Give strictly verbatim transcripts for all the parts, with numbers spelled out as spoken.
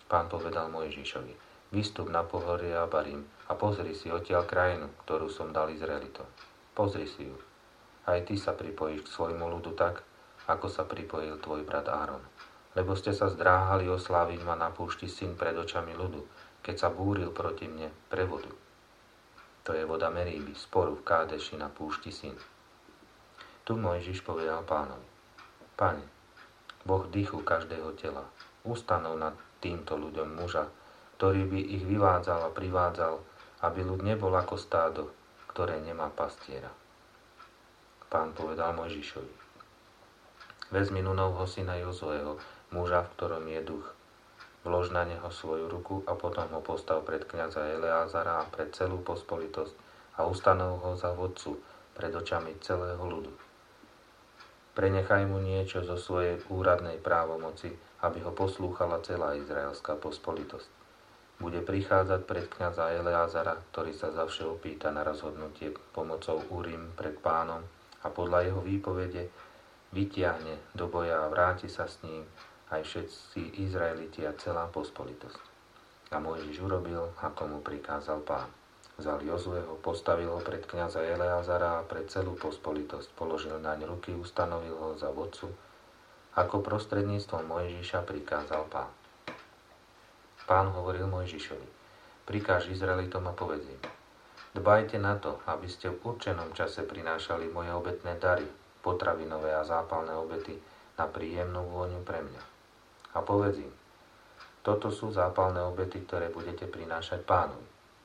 Pán povedal Mojžišovi: Vystup na pohorie Abarim a pozri si odtiaľ krajinu, ktorú som dal Izraelitom. Pozri si ju. Aj ty sa pripojíš k svojmu ľudu tak, ako sa pripojil tvoj brat Áron. Lebo ste sa zdráhali osláviť ma na púšti Sin pred očami ľudu, keď sa búril proti mne pre vodu. To je voda Meríby, sporu v Kádeši na púšti Sin. Tu Mojžiš povedal Pánovi: Pane, Boh dychu každého tela, ustanov nad týmto ľuďom muža, ktorý by ich vyvádzal a privádzal, aby ľud nebol ako stádo, ktoré nemá pastiera. Pán povedal Mojžišovi: Vezmi Nunovho syna Jozueho, muža, v ktorom je duch, vlož na neho svoju ruku a potom ho postav pred kňaza Eleázara a pred celú pospolitosť a ustanov ho za vodcu pred očami celého ľudu. Prenechaj mu niečo zo svojej úradnej právomoci, aby ho poslúchala celá izraelská pospolitosť. Bude prichádzať pred kňaza Eleázara, ktorý sa zavše opýta na rozhodnutie pomocou Urim pred Pánom a podľa jeho výpovede vytiahne do boja a vráti sa s ním aj všetci Izraeliti a celá pospolitosť. A Mojžiš urobil, ako mu prikázal Pán. Vzal Jozueho, postavil ho pred kňaza Eleázara a pred celú pospolitosť, položil naň ruky, ustanovil ho za vodcu, ako prostredníctvom Mojžiša prikázal Pán. Pán hovoril Mojžišovi: Prikáž Izraelitom a povedz im: Dbajte na to, aby ste v určenom čase prinášali moje obetné dary, potravinové a zápalné obety na príjemnú vôňu pre mňa. A povedz im: Toto sú zápalné obety, ktoré budete prinášať Pánovi.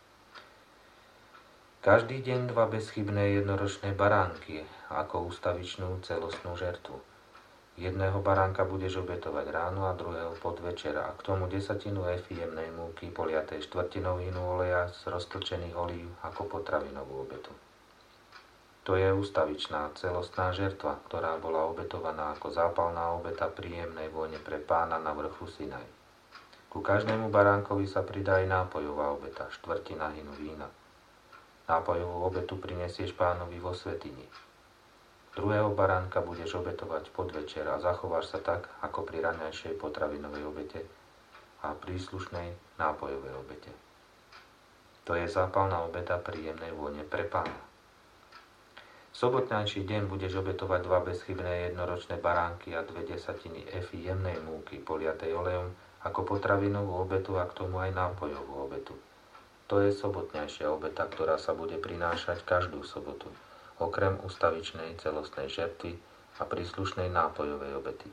Každý deň dva bezchybné jednoročné baránky ako ústavičnú celostnú žertvu. Jedného baránka budeš obetovať ráno a druhého podvečer a k tomu desatinu efy jemnej múky poliatej štvrtinou hinu oleja z roztlčených olív ako potravinovú obetu. To je ústavičná celostná žertva, ktorá bola obetovaná ako zápalná obeta príjemnej vône pre Pána na vrchu Sinaj. Ku každému baránkovi sa pridá aj nápojová obeta, štvrtina hinu vína. Nápojovú obetu prinesieš Pánovi vo svätyni. Druhého baránka budeš obetovať podvečer a zachováš sa tak, ako pri raňajšej potravinovej obete a príslušnej nápojovej obete. To je zápalná obeta príjemnej vône pre Pána. V sobotnejší deň budeš obetovať dva bezchybné jednoročné baránky a dve desatiny efy jemnej múky poliatej olejom ako potravinovú obetu a k tomu aj nápojovú obetu. To je sobotnejšia obeta, ktorá sa bude prinášať každú sobotu, okrem ustavičnej celostnej žertvy a príslušnej nápojovej obety.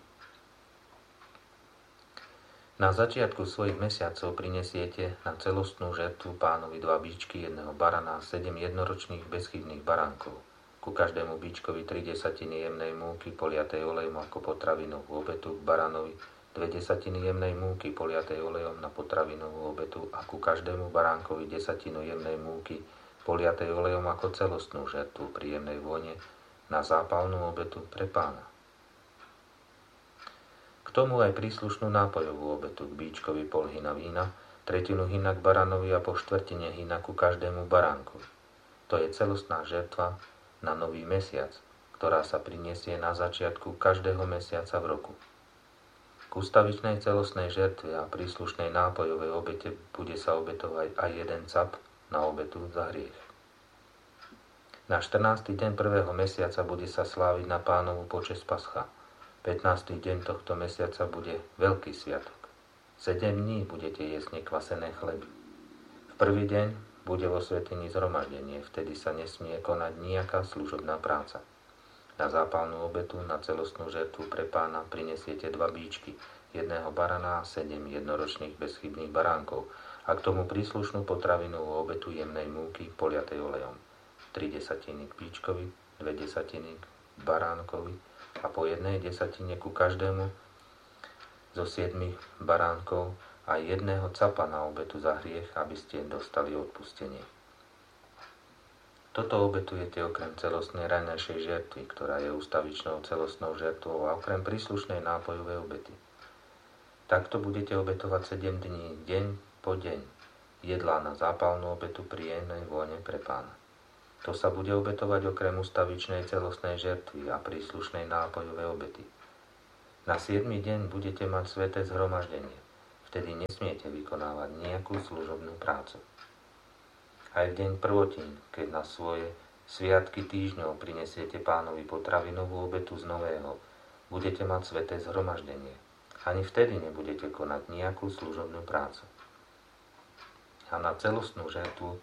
Na začiatku svojich mesiacov prinesiete na celostnú žertvu Pánovi dva bíčky, jedného barana a sedem jednoročných bezchybných baránkov. Ku každému bíčkovi tri desatiny jemnej múky poliatej olejom ako potravinovú obetu, k baranovi dve desatiny jemnej múky poliatej olejom na potravinovú obetu a ku každému baránkovi desatinu jemnej múky poliatej olejom ako celostnú žertvu príjemnej vône na zápalnú obetu pre Pána. K tomu aj príslušnú nápojovú obetu, k bíčkovi pol hina vína, tretinu hina k baranovi a po štvrtine hina ku každému baránku. To je celostná žertva na nový mesiac, ktorá sa prinesie na začiatku každého mesiaca v roku. K ustavičnej celostnej žertve a príslušnej nápojovej obete bude sa obetovať aj jeden cap na obetu za hriech. Na štrnásty deň prvého mesiaca bude sa sláviť na Pánovu počesť Pascha. pätnásty deň tohto mesiaca bude veľký sviatok. sedem dní budete jesť nekvasené chleby. V prvý deň bude vo svätyni zhromaždenie, vtedy sa nesmie konať nejaká služobná práca. Na zápalnú obetu, na celostnú žertvu pre Pána prinesiete dva bíčky, jedného barana a sedem jednoročných bezchybných baránkov a k tomu príslušnú potravinovú obetu jemnej múky poliatej olejom. Tri desatiny k bíčkovi, dve desatiny k baránkovi a po jednej desatine ku každému zo siedmich baránkov a jedného capa na obetu za hriech, aby ste dostali odpustenie. Toto obetujete okrem celostnej raňajšej žertvy, ktorá je ustavičnou celostnou žertvou a okrem príslušnej nápojovej obety. Takto budete obetovať sedem dní, deň po deň, jedlá na zápalnú obetu príjemnej vône pre Pána. To sa bude obetovať okrem ustavičnej celostnej žertvy a príslušnej nápojovej obety. Na siedmy deň budete mať sväté zhromaždenie. Vtedy nesmiete vykonávať nejakú služobnú prácu. Aj v deň prvotín, keď na svoje sviatky týždňov prinesiete Pánovi potravinovú obetu z nového, budete mať sväté zhromaždenie. Ani vtedy nebudete konať nejakú služobnú prácu. A na celostnú žertvu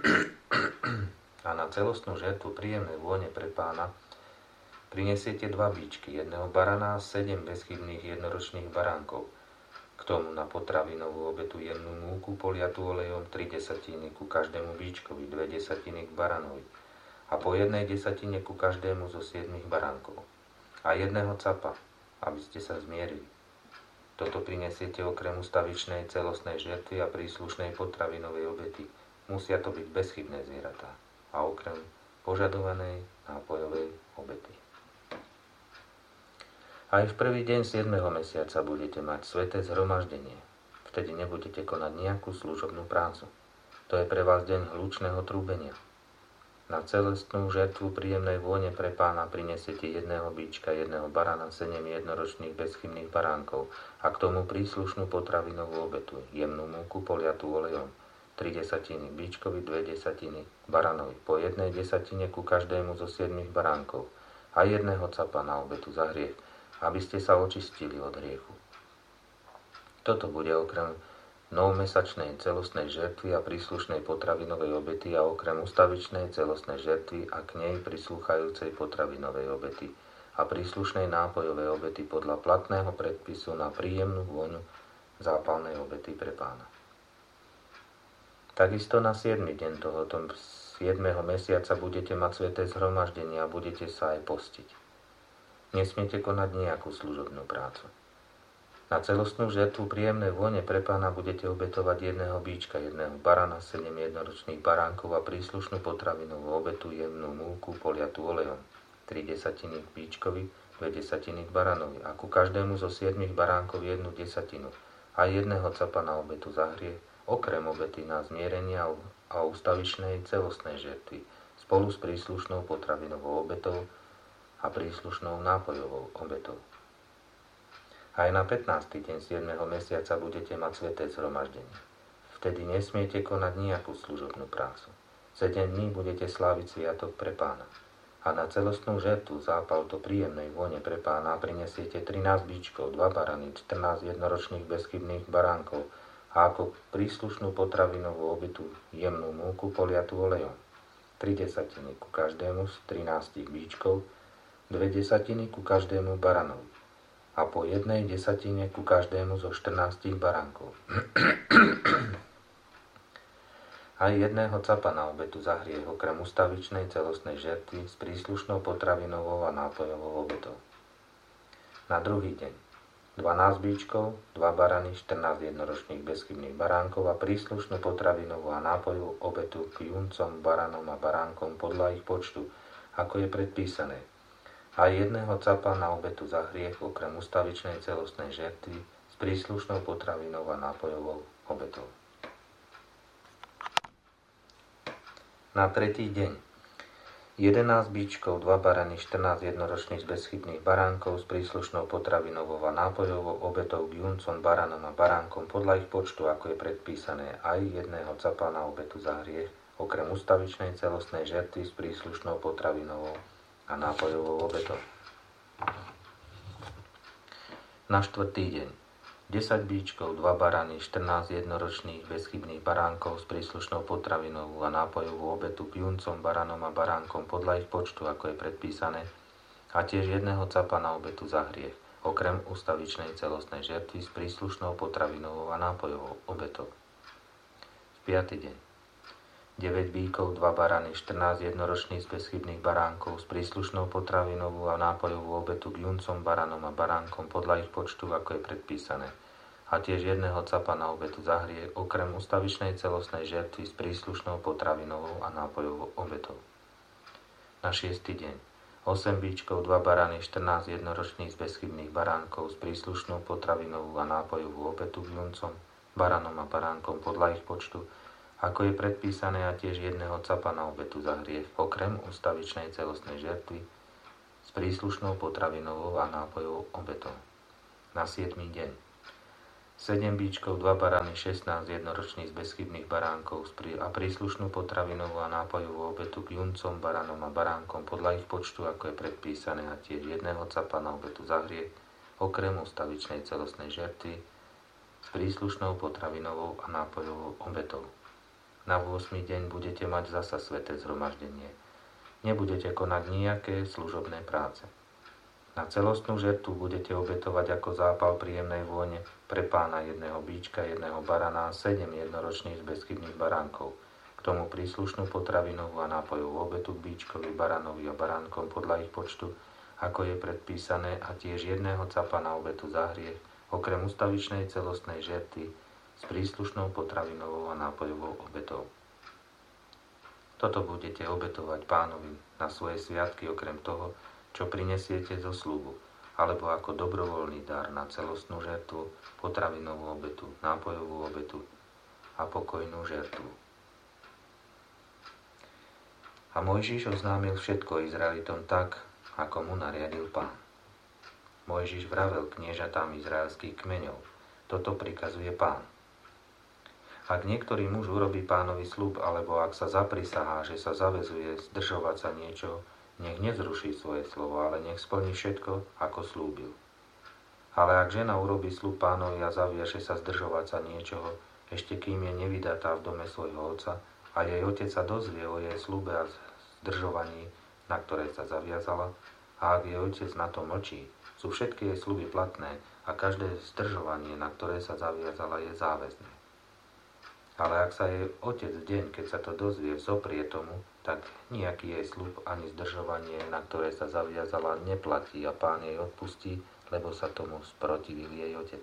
a na celostnú žertvu príjemnej vône pre Pána prinesiete dva bíčky, jedného barana a sedem bezchybných jednoročných baránkov. K tomu na potravinovú obetu jemnú múku poliatú olejom, tri desatiny ku každému bíčkovi, dve desatiny k baranovi a po jednej desatine ku každému zo siedmých baránkov a jedného capa, aby ste sa zmierili. Toto prinesiete okrem ustavičnej celostnej žertvy a príslušnej potravinovej obety. Musia to byť bezchybné zvieratá a okrem požadovanej nápojovej obety. Aj v prvý deň siedmeho mesiaca budete mať sväté zhromaždenie. Vtedy nebudete konať nejakú služobnú prácu. To je pre vás deň hlučného trúbenia. Na celostnú žertvu príjemnej vône pre Pána prinesiete jedného bíčka, jedného barana, sedem jednoročných bezchybných baránkov a k tomu príslušnú potravinovú obetu, jemnú múku poliatú olejom, tri desatiny k bíčkovi, dve desatiny k baranovi, po jednej desatine ku každému zo siedmých baránkov a jedného capa na obetu za hriech, aby ste sa očistili od hriechu. Toto bude okrem novmesačnej celostnej žertvy a príslušnej potravinovej obety a okrem ustavičnej celostnej žertvy a k nej prislúchajúcej potravinovej obety a príslušnej nápojovej obety podľa platného predpisu na príjemnú vôňu zápalnej obety pre Pána. Takisto na siedmy deň tohoto siedmeho mesiaca budete mať sväté zhromaždenie a budete sa aj postiť. Nesmiete konať nejakú služobnú prácu. Na celostnú žertvu príjemnej vône pre Pána budete obetovať jedného bíčka, jedného barana, sedem jednoročných baránkov a príslušnú potravinovú obetu, jemnú múku poliatú olejom, tri desatiny k bíčkovi, dve desatiny k baranovi a ku každému zo siedmých baránkov jednu desatinu a jedného capa na obetu za hriech, okrem obety na zmierenie a ustavičnej celostnej žertvy, spolu s príslušnou potravinovou obetou a príslušnou nápojovou obetou. Aj na pätnásty deň siedmeho mesiaca budete mať sväté zhromaždenie. Vtedy nesmiete konať nejakú služobnú prácu. Sedem dní budete sláviť sviatok pre Pána. A na celostnú žertvu zápal to príjemnej vône pre Pána prinesiete trinásť bíčkov, dva barany, štrnásť jednoročných bezchybných baránkov a ako príslušnú potravinovú obetu jemnú múku poliatú olejom, tri desatiny ku každému z trinástich bíčkov, dve desatiny ku každému baranovi a po jednej desatine ku každému zo štrnástich baránkov. Aj jedného capa na obetu za hriech okrem ustavičnej celostnej žertvy s príslušnou potravinovou a nápojovou obetou. Na druhý deň dvanásť bíčkov, dva barany, štrnásť jednoročných bezchybných baránkov a príslušnú potravinovú a nápojovú obetu k juncom, baranom a baránkom podľa ich počtu, ako je predpísané. A jedného capa na obetu za hriech okrem ustavičnej celostnej žertvy s príslušnou potravinou a nápojovou obetou. Na tretí deň jedenásť bíčkov, dva barany, štrnásť jednoročných bezchybných baránkov s príslušnou potravinovou a nápojovou obetou k juncom, baranom a baránkom podľa ich počtu, ako je predpísané, aj jedného capa na obetu za hriech okrem ustavičnej celostnej žertvy s príslušnou potravinovou a nápojovou obetou. Na štvrtý deň desať bíčkov, dva barany, štrnásť jednoročných bezchybných baránkov s príslušnou potravinovou a nápojovú obetu k juncom, baranom a baránkom podľa ich počtu, ako je predpísané, a tiež jedného capa na obetu za hriech, okrem ustavičnej celostnej žertvy s príslušnou potravinovou a nápojovou obetou. piaty deň deväť bíkov, dva barany, štrnásť jednoročných bezchybných baránkov s príslušnou potravinovú a nápojovú obetu k juncom, baranom a baránkom podľa ich počtu, ako je predpísané, a tiež jedného capa na obetu za hriech, okrem ustavičnej celostnej žertvy s príslušnou potravinovou a nápojovou obetou. Na šiesty deň osem bíčkov, dva barany, štrnásť jednoročných bezchybných baránkov s príslušnou potravinovú a nápojovú obetu k juncom, baranom a baránkom podľa ich počtu, ako je predpísané, a tiež jedného capa na obetu za hriech, okrem ustavičnej celostnej žertvy s príslušnou potravinovou a nápojovou obetou. Na siedmy deň sedem bíčkov, dva barany, šestnásť jednoročných z bezchybných baránkov a príslušnú potravinovú a nápojovú obetu k juncom, baranom a baránkom podľa ich počtu, ako je predpísané, a tiež jedného capa na obetu za hriech, okrem ustavičnej celostnej žertvy s príslušnou potravinovou a nápojovou obetou. Na ôsmy deň budete mať zasa sväté zhromaždenie. Nebudete konať nijaké služobné práce. Na celostnú žertvu budete obetovať ako zápal príjemnej vône pre pána jedného bíčka, jedného barana a sedem jednoročných z bezchybných baránkov. K tomu príslušnú potravinovú a nápojovú obetu k bíčkovi, baranovi a baránkom podľa ich počtu, ako je predpísané, a tiež jedného capa na obetu za hriech, okrem ustavičnej celostnej žertvy s príslušnou potravinovou a nápojovou obetou. Toto budete obetovať pánovi na svoje sviatky okrem toho, čo prinesiete zo sľubu, alebo ako dobrovoľný dar na celostnú žertvu, potravinovú obetu, nápojovú obetu a pokojnú žertvu. A Mojžiš oznámil všetko Izraelitom tak, ako mu nariadil Pán. Mojžiš vravel kniežatám izraelských kmeňov: toto prikazuje Pán. Ak niektorý muž urobí Pánovi sľub, alebo ak sa zaprisahá, že sa zaväzuje zdržovať sa niečo, nech nezruší svoje slovo, ale nech splní všetko, ako slúbil. Ale ak žena urobí sľub Pánovi a zaviaže sa zdržovať sa niečoho, ešte kým je nevydatá v dome svojho otca, a jej otec sa dozvie o jej sľube a zdržovaní, na ktoré sa zaviazala, a ak jej otec na to mlčí, sú všetky jej sľuby platné a každé zdržovanie, na ktoré sa zaviazala, je záväzné. Ale ak sa jej otec v deň, keď sa to dozvie, vzoprie tomu, tak nejaký jej sľub ani zdržovanie, na ktoré sa zaviazala, neplatí a Pán jej odpustí, lebo sa tomu sprotivil jej otec.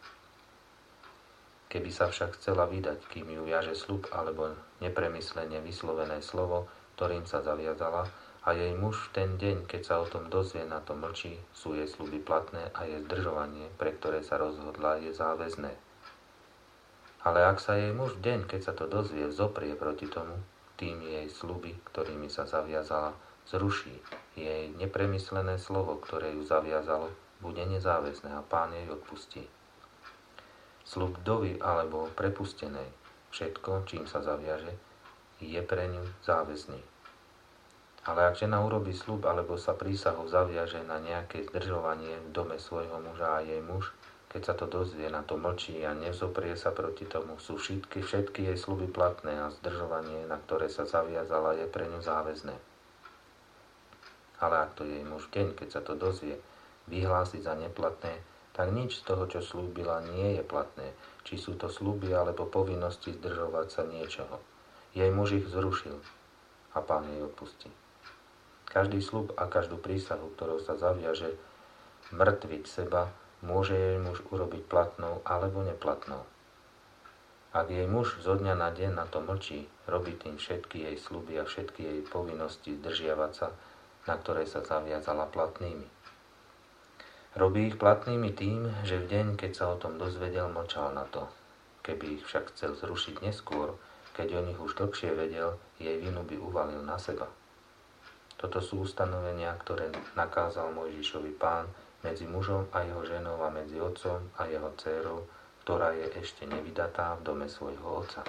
Keby sa však chcela vydať, kým ju viaže sľub alebo nepremyslene vyslovené slovo, ktorým sa zaviazala, a jej muž v ten deň, keď sa o tom dozvie, na to mlčí, sú jej sľuby platné a jej zdržovanie, pre ktoré sa rozhodla, je záväzné. Ale ak sa jej muž v deň, keď sa to dozvie, vzoprie proti tomu, tým jej sľuby, ktorými sa zaviazala, zruší. Jej nepremyslené slovo, ktoré ju zaviazalo, bude nezáväzné a Pán jej odpustí. Sľub vdovy alebo prepustenej, všetko, čím sa zaviaže, je pre ňu záväzný. Ale ak žena urobí sľub alebo sa prísahou zaviaže na nejaké zdržovanie v dome svojho muža a jej muž, keď sa to dozvie, na to mlčí a nevzoprie sa proti tomu, sú všetky, všetky jej sľuby platné a zdržovanie, na ktoré sa zaviazala, je pre ňu záväzné. Ale ak to jej muž v deň, keď sa to dozvie, vyhlási za neplatné, tak nič z toho, čo slúbila, nie je platné, či sú to sľuby alebo povinnosti zdržovať sa niečoho. Jej muž ich zrušil a Pán jej odpustí. Každý sľub a každú prísahu, ktorou sa zaviaže mŕtviť seba, môže jej muž urobiť platnou alebo neplatnou. Ak jej muž zo dňa na deň na to mlčí, robí tým všetky jej sľuby a všetky jej povinnosti zdržiavať sa, na ktoré sa zaviazala, platnými. Robí ich platnými tým, že v deň, keď sa o tom dozvedel, mlčal na to. Keby ich však chcel zrušiť neskôr, keď o nich už dlhšie vedel, jej vinu by uvalil na seba. Toto sú ustanovenia, ktoré nakázal Mojžišovi Pán medzi mužom a jeho ženou a medzi otcom a jeho dcérou, ktorá je ešte nevydatá v dome svojho otca.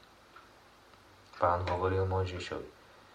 Pán hovoril Mojžišovi: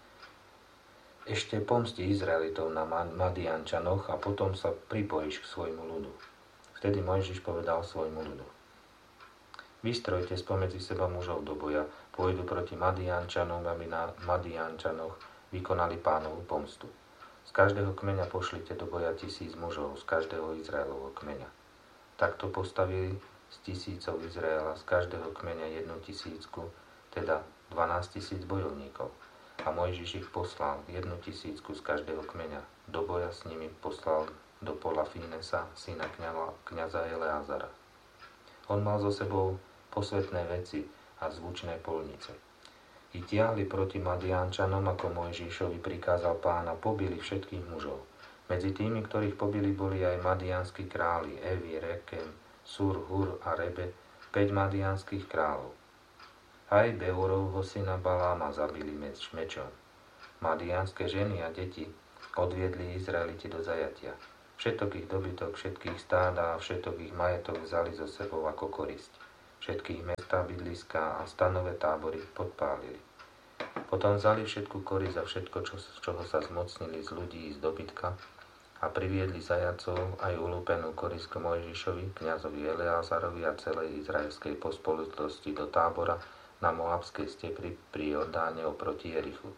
ešte pomsti Izraelitov na Madiančanoch a potom sa pripojíš k svojmu ľudu. Vtedy Mojžiš povedal svojmu ľudu: vystrojte spomedzi seba mužov do boja, pôjdu proti Madiančanom, aby na Madiančanoch vykonali Pánovu pomstu. Z každého kmeňa pošlite do boja tisíc mužov, z každého Izraelovho kmeňa. Takto postavili z tisícov Izraela z každého kmeňa jednu tisícku, teda dvanásť tisíc bojovníkov. A Mojžiš ich poslal, jednu tisícku z každého kmeňa. Do boja s nimi poslal do pola Fínesa, syna kňaza Eleazara. On mal so sebou posvetné veci a zvučné polnice. I tiahli proti Madiančanom, ako Mojžišovi prikázal Pán, a pobili všetkých mužov. Medzi tými, ktorých pobili, boli aj madianskí králi, Evi, Rekem, Sur, Hur a Rebe, päť madianských kráľov. Aj Beorovho syna Baláma zabili mečom. Madianské ženy a deti odviedli Izraeliti do zajatia. Všetok ich dobytok, všetkých stáda a všetok ich majetok vzali so sebou ako korisť. Všetkých mestá, bydliská a stanové tábory podpálili. Potom vzali všetku korisť a všetko, čo, z čoho sa zmocnili z ľudí i z dobytka a priviedli zajacov aj ulúpenú korisť k Mojžišovi, kňazovi Eleázarovi a celej izraelskej pospolitosti do tábora na Moabskej stepri pri Jordáne oproti Jerichu.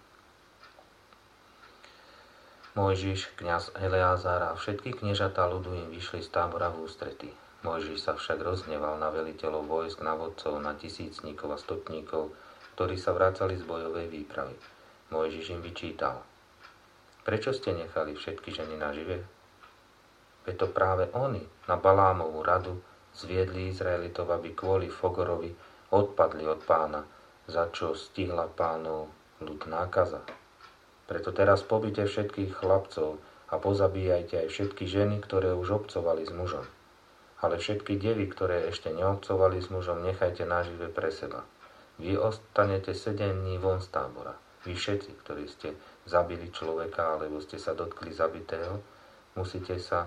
Mojžiš, kňaz Eleázar a všetky kniežatá ľudu im vyšli z tábora v ústrety. Mojžiš sa však rozhneval na veliteľov vojsk, na vodcov, na tisícnikov a stotníkov, ktorí sa vracali z bojovej výpravy. Mojžiš im vyčítal: Prečo ste nechali všetky ženy nažive? Veď to práve oni na Balámovú radu zviedli Izraelitov, aby kvôli Fogorovi odpadli od Pána, za čo stihla Pánov ľud nákaza. Preto teraz pobite všetkých chlapcov a pozabíjajte aj všetky ženy, ktoré už obcovali s mužom. Ale všetky devy, ktoré ešte neobcovali s mužom, nechajte nažive pre seba. Vy ostanete sedem dní von z tábora. Vy všetci, ktorí ste zabili človeka, alebo ste sa dotkli zabitého, musíte sa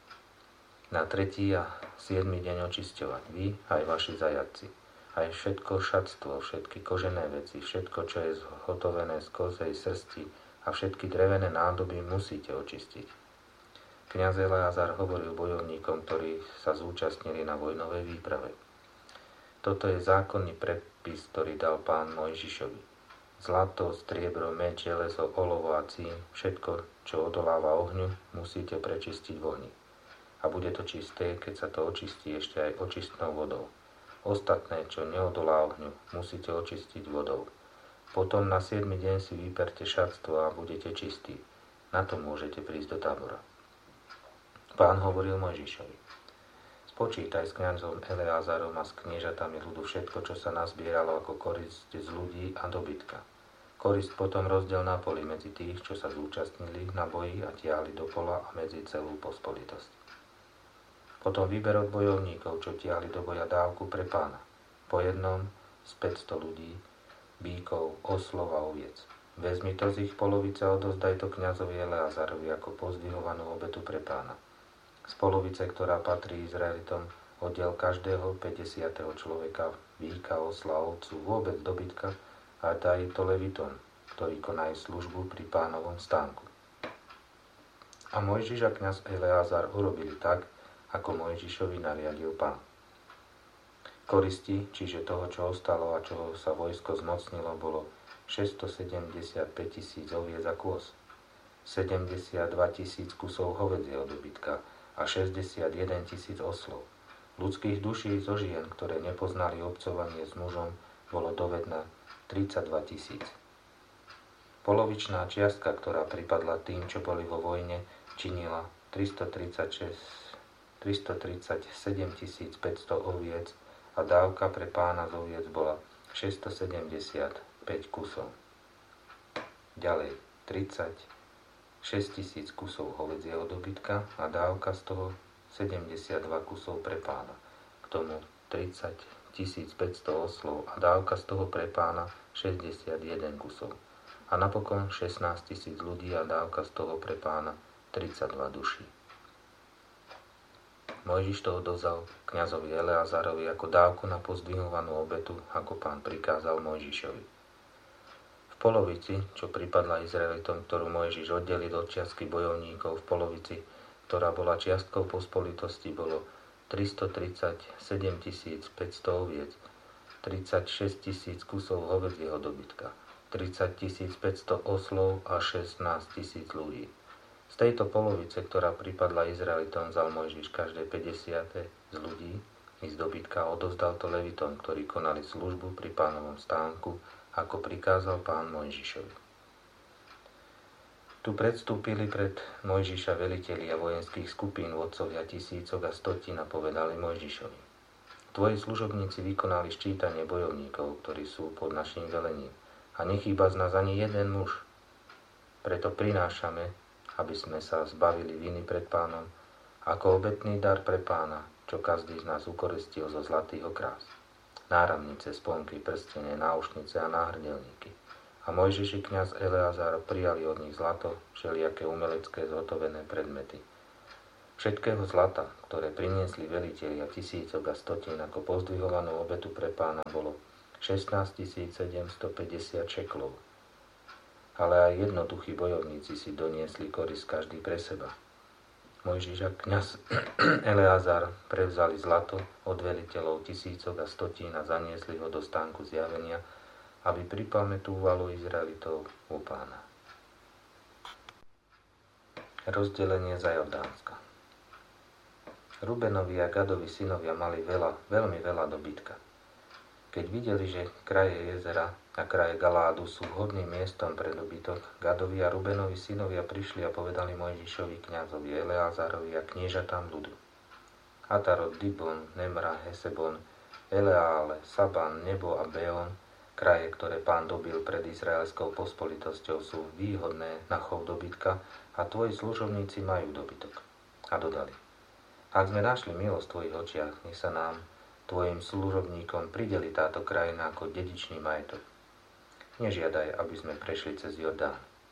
na tretí a siedmy deň očisťovať. Vy aj vaši zajatci. Aj všetko šatstvo, všetky kožené veci, všetko, čo je zhotovené z kozej srsti a všetky drevené nádoby musíte očistiť. Kňaz Eleázar hovoril bojovníkom, ktorí sa zúčastnili na vojnovej výprave: Toto je zákonný predpis, ktorý dal Pán Mojžišovi. Zlato, striebro, meď, železo, olovo a cín, všetko, čo odoláva ohňu, musíte prečistiť v ohni. A bude to čisté, keď sa to očistí ešte aj očistnou vodou. Ostatné, čo neodolá ohňu, musíte očistiť vodou. Potom na siedmy deň si vyperte šatstvo a budete čistí. Na to môžete prísť do tábora. Pán hovoril Mojžišovi: Spočítaj s kňazom Eleázarom a s kniežatami ľudu všetko, čo sa nazbieralo ako korisť z ľudí a dobytka. Korisť potom rozdiel na poli medzi tých, čo sa zúčastnili na boji a tiahli do pola, a medzi celú pospolitosť. Potom vyber od bojovníkov, čo tiahli do boja, dávku pre Pána. Po jednom z päťsto ľudí, bíkov, oslov a oviec. Vezmi to z ich polovice a odozdaj to kňazovi Eleázarovi ako pozdvihovanú obetu pre Pána. Z polovice, ktorá patrí Izraelitom, oddiel každého päťdesiateho človeka, víka, osla, ovcu, vôbec dobytka, a daj to Levitom, ktorí konajú službu pri Pánovom stánku. A Mojžiš a kňaz Eleázar urobili tak, ako Mojžišovi nariadil Pán. Koristi, čiže toho, čo ostalo a čoho sa vojsko zmocnilo, bolo šesťstosedemdesiatpäť tisíc oviec a kôz, sedemdesiatdva tisíc kusov hovedzieho dobytka a šesťdesiatjeden tisíc oslov. Ľudských duší zo žien, ktoré nepoznali obcovanie s mužom, bolo dovedná tridsaťdva tisíc. Polovičná čiastka, ktorá pripadla tým, čo boli vo vojne, činila tristotridsaťsedem tisíc päťsto oviec a dávka pre Pána z oviec bola šesťstosedemdesiatpäť kusov. Ďalej tridsaťšesť tisíc kusov hovedzieho dobytka a dávka z toho sedemdesiatdva kusov pre Pána. K tomu tridsať tisíc päťsto oslov a dávka z toho pre Pána šesťdesiatjeden kusov. A napokon šestnásť tisíc ľudí a dávka z toho pre Pána tridsaťdva duší. Mojžiš to odovzal kňazovi Eleázarovi ako dávku na pozdvihovanú obetu, ako Pán prikázal Mojžišovi. V polovici, čo pripadla Izraelitom, ktorú Mojžiš oddelil od čiastky bojovníkov, v polovici, ktorá bola čiastkou pospolitosti, bolo tristotridsaťsedem tisíc päťsto oviec, tridsaťšesť tisíc kusov hovedzieho dobytka, tridsať tisíc päťsto oslov a šestnásť tisíc ľudí. Z tejto polovice, ktorá pripadla Izraelitom, vzal Mojžiš každé päťdesiate z ľudí i z dobytka a odovzdal to Levitom, ktorí konali službu pri Pánovom stánku, ako prikázal Pán Mojžišovi. Tu predstúpili pred Mojžiša velitelia vojenských skupín, vodcovia tisícok a stotín a povedali Mojžišovi: Tvoji služobníci vykonali ščítanie bojovníkov, ktorí sú pod naším velením, a nechýba z nás ani jeden muž. Preto prinášame, aby sme sa zbavili viny pred Pánom, ako obetný dar pre Pána, čo každý z nás ukoristil zo zlatých okrás. Náramnice, sponky, prstene, náušnice a náhrdelníky. A Mojžiš i kňaz Eleázar prijali od nich zlato, všelijaké umelecké zhotovené predmety. Všetkého zlata, ktoré priniesli velitelia tisícok a stotín ako pozdvihovanú obetu pre Pána, bolo šestnásť tisíc sedemstopäťdesiat šeklov. Ale aj jednoduchí bojovníci si doniesli korisť každý pre seba. Mojžiš a kňaz Eleazar prevzali zlato od veliteľov tisícok a stotín a zaniesli ho do stánku zjavenia, aby pripamätúvalo Izraelitov u Pána. Rozdelenie za Jordánska. Rubenovi a Gadovi synovia mali veľa, veľmi veľa dobytka. Keď videli, že kraje jezera a kraje Galádu sú vhodným miestom pre dobytok, Gadovi a Rubenovi synovia prišli a povedali Mojžišovi, kňazovi Eleázarovi a kniežatám ľudu. Atarot, Dibon, Nemra, Hesebon, Eleále, Saban, Nebo a Beon, kraje, ktoré Pán dobil pred izraelskou pospolitosťou, sú výhodné na chov dobytka a tvoji služobníci majú dobytok. A dodali: Ak sme našli milosť v tvojich očiach, nech sa nám, tvojim služobníkom, prideli táto krajina ako dedičný majetok. Nežiadaj, aby sme prešli cez Jordán.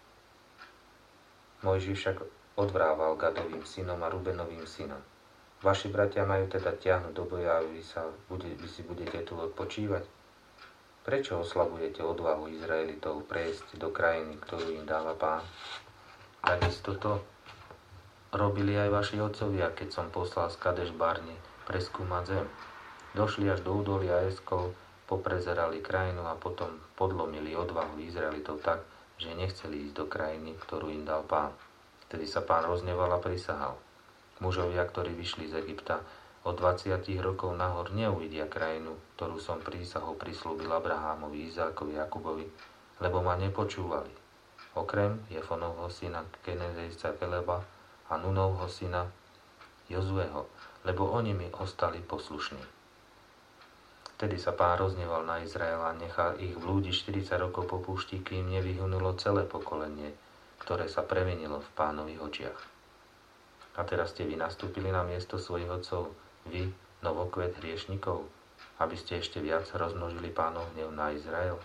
Mojžiš však odvrával Gadovým synom a Rubenovým synom: Vaši bratia majú teda tiahnuť do boja a vy, sa, vy si budete tu odpočívať? Prečo oslabujete odvahu Izraelitov prejsť do krajiny, ktorú im dáva Pán? Takisto to robili aj vaši otcovia, keď som poslal z Kadeš Barne preskúmať zem. Došli až do údolia Eskol, poprezerali krajinu a potom podlomili odvahu Izraelitov tak, že nechceli ísť do krajiny, ktorú im dal Pán. Vtedy sa Pán rozneval a prisahal: Mužovia, ktorí vyšli z Egypta, od dvadsiatich rokov nahor neuvidia krajinu, ktorú som prísahou prislúbil Abrahámovi, Izákovi, Jakubovi, lebo ma nepočúvali. Okrem Jefonovho syna Kenezejca Keleba a Nunovho syna Jozueho, lebo oni mi ostali poslušní. Vtedy sa Pán rozneval na Izrael a nechal ich blúdiť štyridsať rokov po púšti, kým nevyhunulo celé pokolenie, ktoré sa premenilo v Pánových očiach. A teraz ste vy nastúpili na miesto svojich otcov, vy, novokvet hriešnikov, aby ste ešte viac rozmnožili Pánov hnev na Izrael?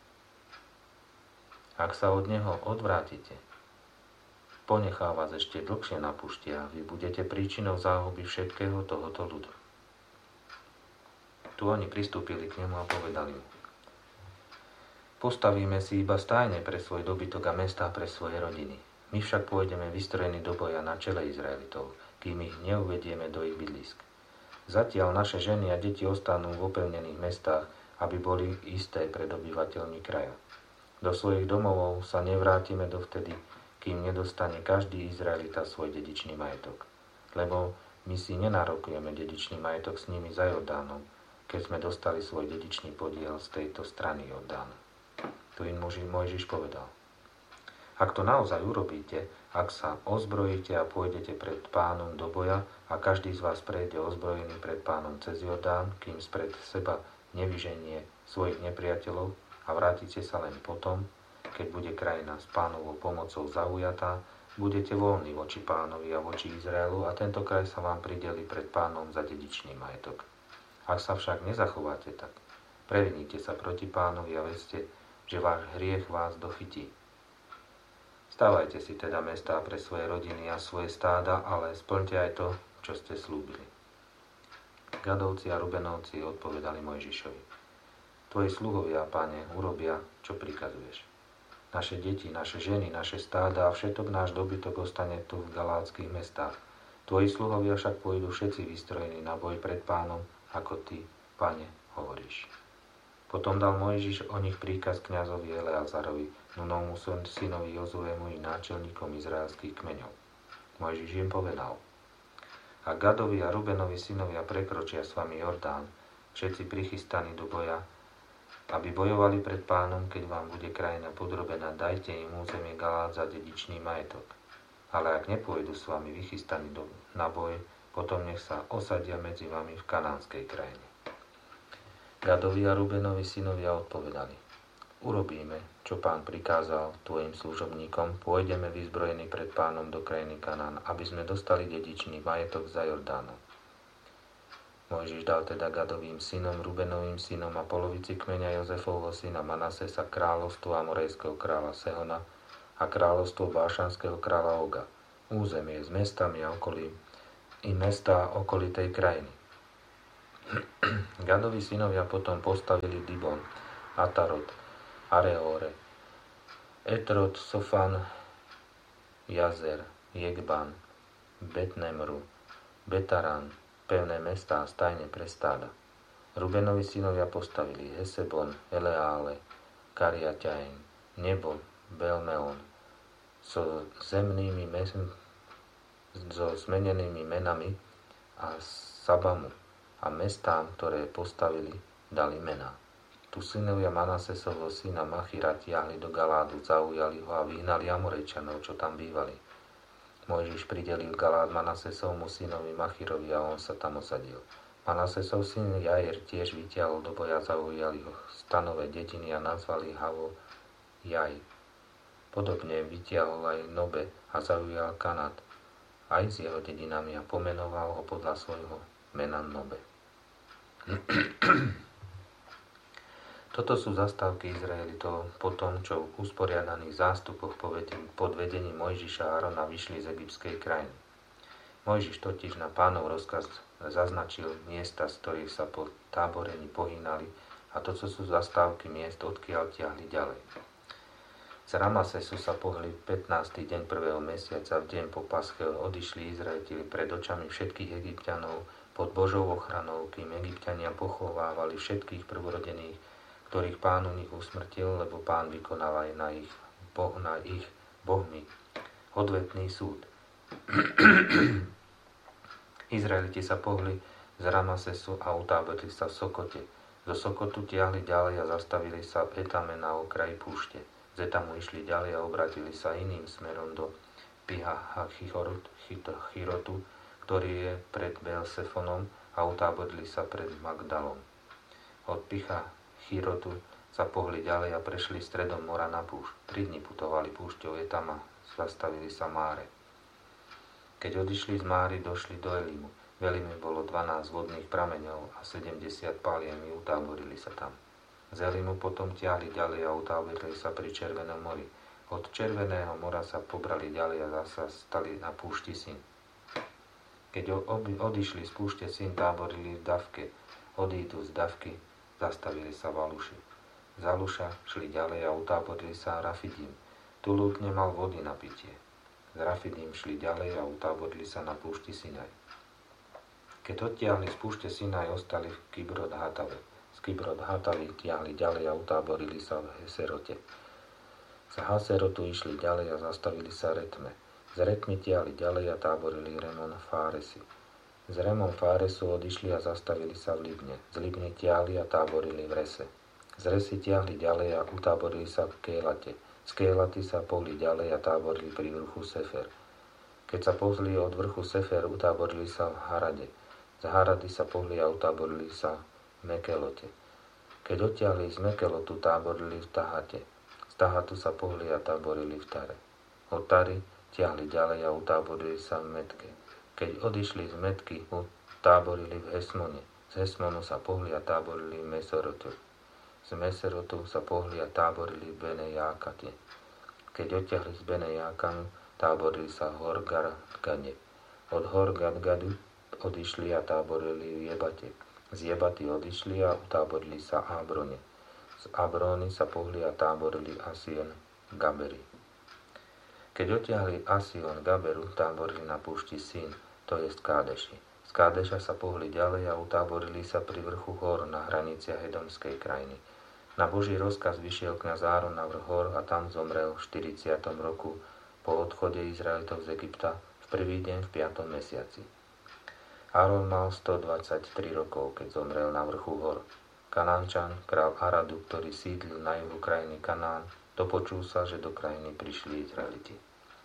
Ak sa od neho odvrátite, ponechá vás ešte dlhšie na púšti a vy budete príčinou záhuby všetkého tohoto ľudu. Tu oni pristúpili k nemu a povedali mu: Postavíme si iba stájne pre svoj dobytok a mestá pre svoje rodiny. My však pôjdeme vystrojení do boja na čele Izraelitov, kým ich neuvedieme do ich bydlisk. Zatiaľ naše ženy a deti ostanú v opevnených mestách, aby boli isté pred obyvateľmi kraja. Do svojich domovov sa nevrátime dovtedy, kým nedostane každý Izraelita svoj dedičný majetok. Lebo my si nenárokujeme dedičný majetok s nimi za Jordánom, keď sme dostali svoj dedičný podiel z tejto strany Jordánu. Tu im Mojžiš povedal: Ak to naozaj urobíte, ak sa ozbrojíte a pôjdete pred Pánom do boja a každý z vás prejde ozbrojený pred Pánom cez Jordán, kým spred seba nevyženie svojich nepriateľov a vrátite sa len potom, keď bude krajina s Pánovou pomocou zaujatá, budete voľní voči Pánovi a voči Izraelu a tento kraj sa vám prideli pred Pánom za dedičný majetok. Ak sa však nezachováte tak, previnite sa proti Pánovi a vedzte, že váš hriech vás dochytí. Stávajte si teda mestá pre svoje rodiny a svoje stáda, ale splňte aj to, čo ste slúbili. Gadovci a Rubenovci odpovedali Mojžišovi: Tvoji sluhovia, Pane, urobia, čo prikazuješ. Naše deti, naše ženy, naše stáda a všetok náš dobytok ostane tu v galátskych mestách. Tvoji sluhovia však pôjdu všetci vystrojení na boj pred Pánom, ako ty, Pane, hovoríš. Potom dal Mojžiš o nich príkaz kňazovi Eleazarovi, Nunovmu synovi Jozuému i náčelníkom izraelských kmeňov. Mojžiš im povedal: Ak Gadovi a Rubenovi synovia prekročia s vami Jordán, všetci prichystaní do boja, aby bojovali pred Pánom, keď vám bude krajina podrobená, dajte im územie Galát za dedičný majetok. Ale ak nepôjdu s vami vychystaní do, na boj, potom nech sa osadia medzi vami v kanánskej krajine. Gadovi a Rubenovi synovia odpovedali: Urobíme, čo Pán prikázal tvojim služobníkom, pôjdeme vyzbrojení pred Pánom do krajiny Kanán, aby sme dostali dedičný majetok za Jordánom. Mojžiš dal teda Gadovým synom, Rubenovým synom a polovici kmeňa Jozefovho syna Manasesa kráľovstvo amorejského kráľa Sehona a kráľovstvo bášanského kráľa Oga, územie s mestami a okolím, i mestá okolitej krajiny. Gadovi synovia potom postavili Dibon, Atarot, Areore, Etrot, Sofan, Jazer, Jekban, Betnemru, Betaran, pevné mestá a stajne pre stáda. Rubenovi synovia postavili Hesebon, Eleále, Kariaťaim, Nebo, Belmeon, so zemnými mes- so zmenenými menami a Sabamu a mestám, ktoré postavili, dali mená. Tu synovia Manasesovho syna Machira tiahli do Galádu, zaujali ho a vyhnali Amorejčanov, čo tam bývali. Mojžiš pridelil Galád Manasesovmu synovi Machirovi a on sa tam osadil. Manasesov syn Jair tiež vytiahol do boja, zaujali ho stanové dediny a nazvali Havo Jaj. Podobne vytiahol aj Nobe a zaujal Kanát aj s jeho dedinami a pomenoval ho podľa svojho mena Nobe. Toto sú zastávky Izraelitov po tom, čo v usporiadaných zástupoch pod vedením Mojžiša a Arona vyšli z egyptskej krajiny. Mojžiš totiž na Pánov rozkaz zaznačil miesta, z ktorých sa po táborení pohynali, a to, čo sú zastávky miest, odkiaľ tiahli ďalej. Z Ramasesu sa pohli pätnásty deň prvého mesiaca, v deň po Pasche odišli Izraeliti pred očami všetkých Egypťanov pod Božou ochranou, kým Egypťania pochovávali všetkých prvorodených, ktorých Pán u nich usmrtil, lebo Pán vykonal aj na ich, boh, na ich bohmi odvetný súd. Izraeliti sa pohli z Ramasesu a utáborili sa v Sokote. Zo Sokotu tiahli ďalej a zastavili sa v Etame na okraji púšte. Z Etamu išli ďalej a obratili sa iným smerom do Pihachirotu, ktorý je pred Beelsefonom, a utáborili sa pred Magdalom. Od Pihachirotu sa pohli ďalej a prešli stredom mora na púšť. Tri dni putovali púšťou Etama, zastavili sa Máre. Keď odišli z Máry, došli do Elimu. V Elime bolo dvanásť vodných prameňov a sedemdesiat paliem, utáborili sa tam. Z Elimu potom tiahli ďalej a utáborili sa pri Červenom mori. Od Červeného mora sa pobrali ďalej a zasa stali na púšti Sin. Keď odišli z púšte Sin, táborili v Davke. Odídu z Davky, zastavili sa v Aluši. Z Aluša šli ďalej a utáborili sa Rafidim. Tu ľud nemal vody na pitie. Z Rafidim šli ďalej a utáborili sa na púšti Sinaj. Keď odtiahli z púšte Sinaj, ostali v Kibrot Hatave. Z Kibrot Hatavy tiahli ďalej a utáborili sa v Heserote. Z Haserotu išli ďalej a zastavili sa Retme. Z Retmy tiahli ďalej a táborili Remon Fáresi. Z Remon Fáresu odišli a zastavili sa v Libne. Z Libny tiahli a táborili v Rese. Z Resy tiahli ďalej a utáborili sa v Kélate. Z Kélaty sa pohli ďalej a táborili pri vrchu Sefer. Keď sa pohli od vrchu Sefer, utáborili sa v Harade. Z Harady sa pohli a utáborili sa v Mekelote. Keď odtiahli z Mekelotu, táborili v Tahate. Z Tahatu sa pohli a táborili v Tare. Od Tary tiahli ďalej a utáborili sa v Metke. Keď odišli z Metky, utáborili v Hesmone. Z Hesmonu sa pohli a táborili v Meserotu. Z Meserotu sa pohli a táborili v Bene Jákate. Keď odtiahli z Bene Jákanu, táborili sa v Hor-Gadgade. Od Hor-Gadgadu odišli a táborili v Jebate. Z Jebaty odišli a utáborili sa v Abrone. Z Abrony sa pohli a táborili Asion Gaberi. Keď odtiahli Asion Gaberu, táborili na púšti Sin, to je z Kádeši. Z Kádeša sa pohli ďalej a utáborili sa pri vrchu hor na hraniciach Edomskej krajiny. Na Boží rozkaz vyšiel kňaz Áron na vrch hor a tam zomrel v štyridsiatom roku po odchode Izraelitov z Egypta v prvý deň v piatom mesiaci. Áron mal stodvadsaťtri rokov, keď zomrel na vrchu hor. Kanánčan, král Aradu, ktorý sídlil na juhu krajiny Kanán, dopočul sa, že do krajiny prišli Izraeliti.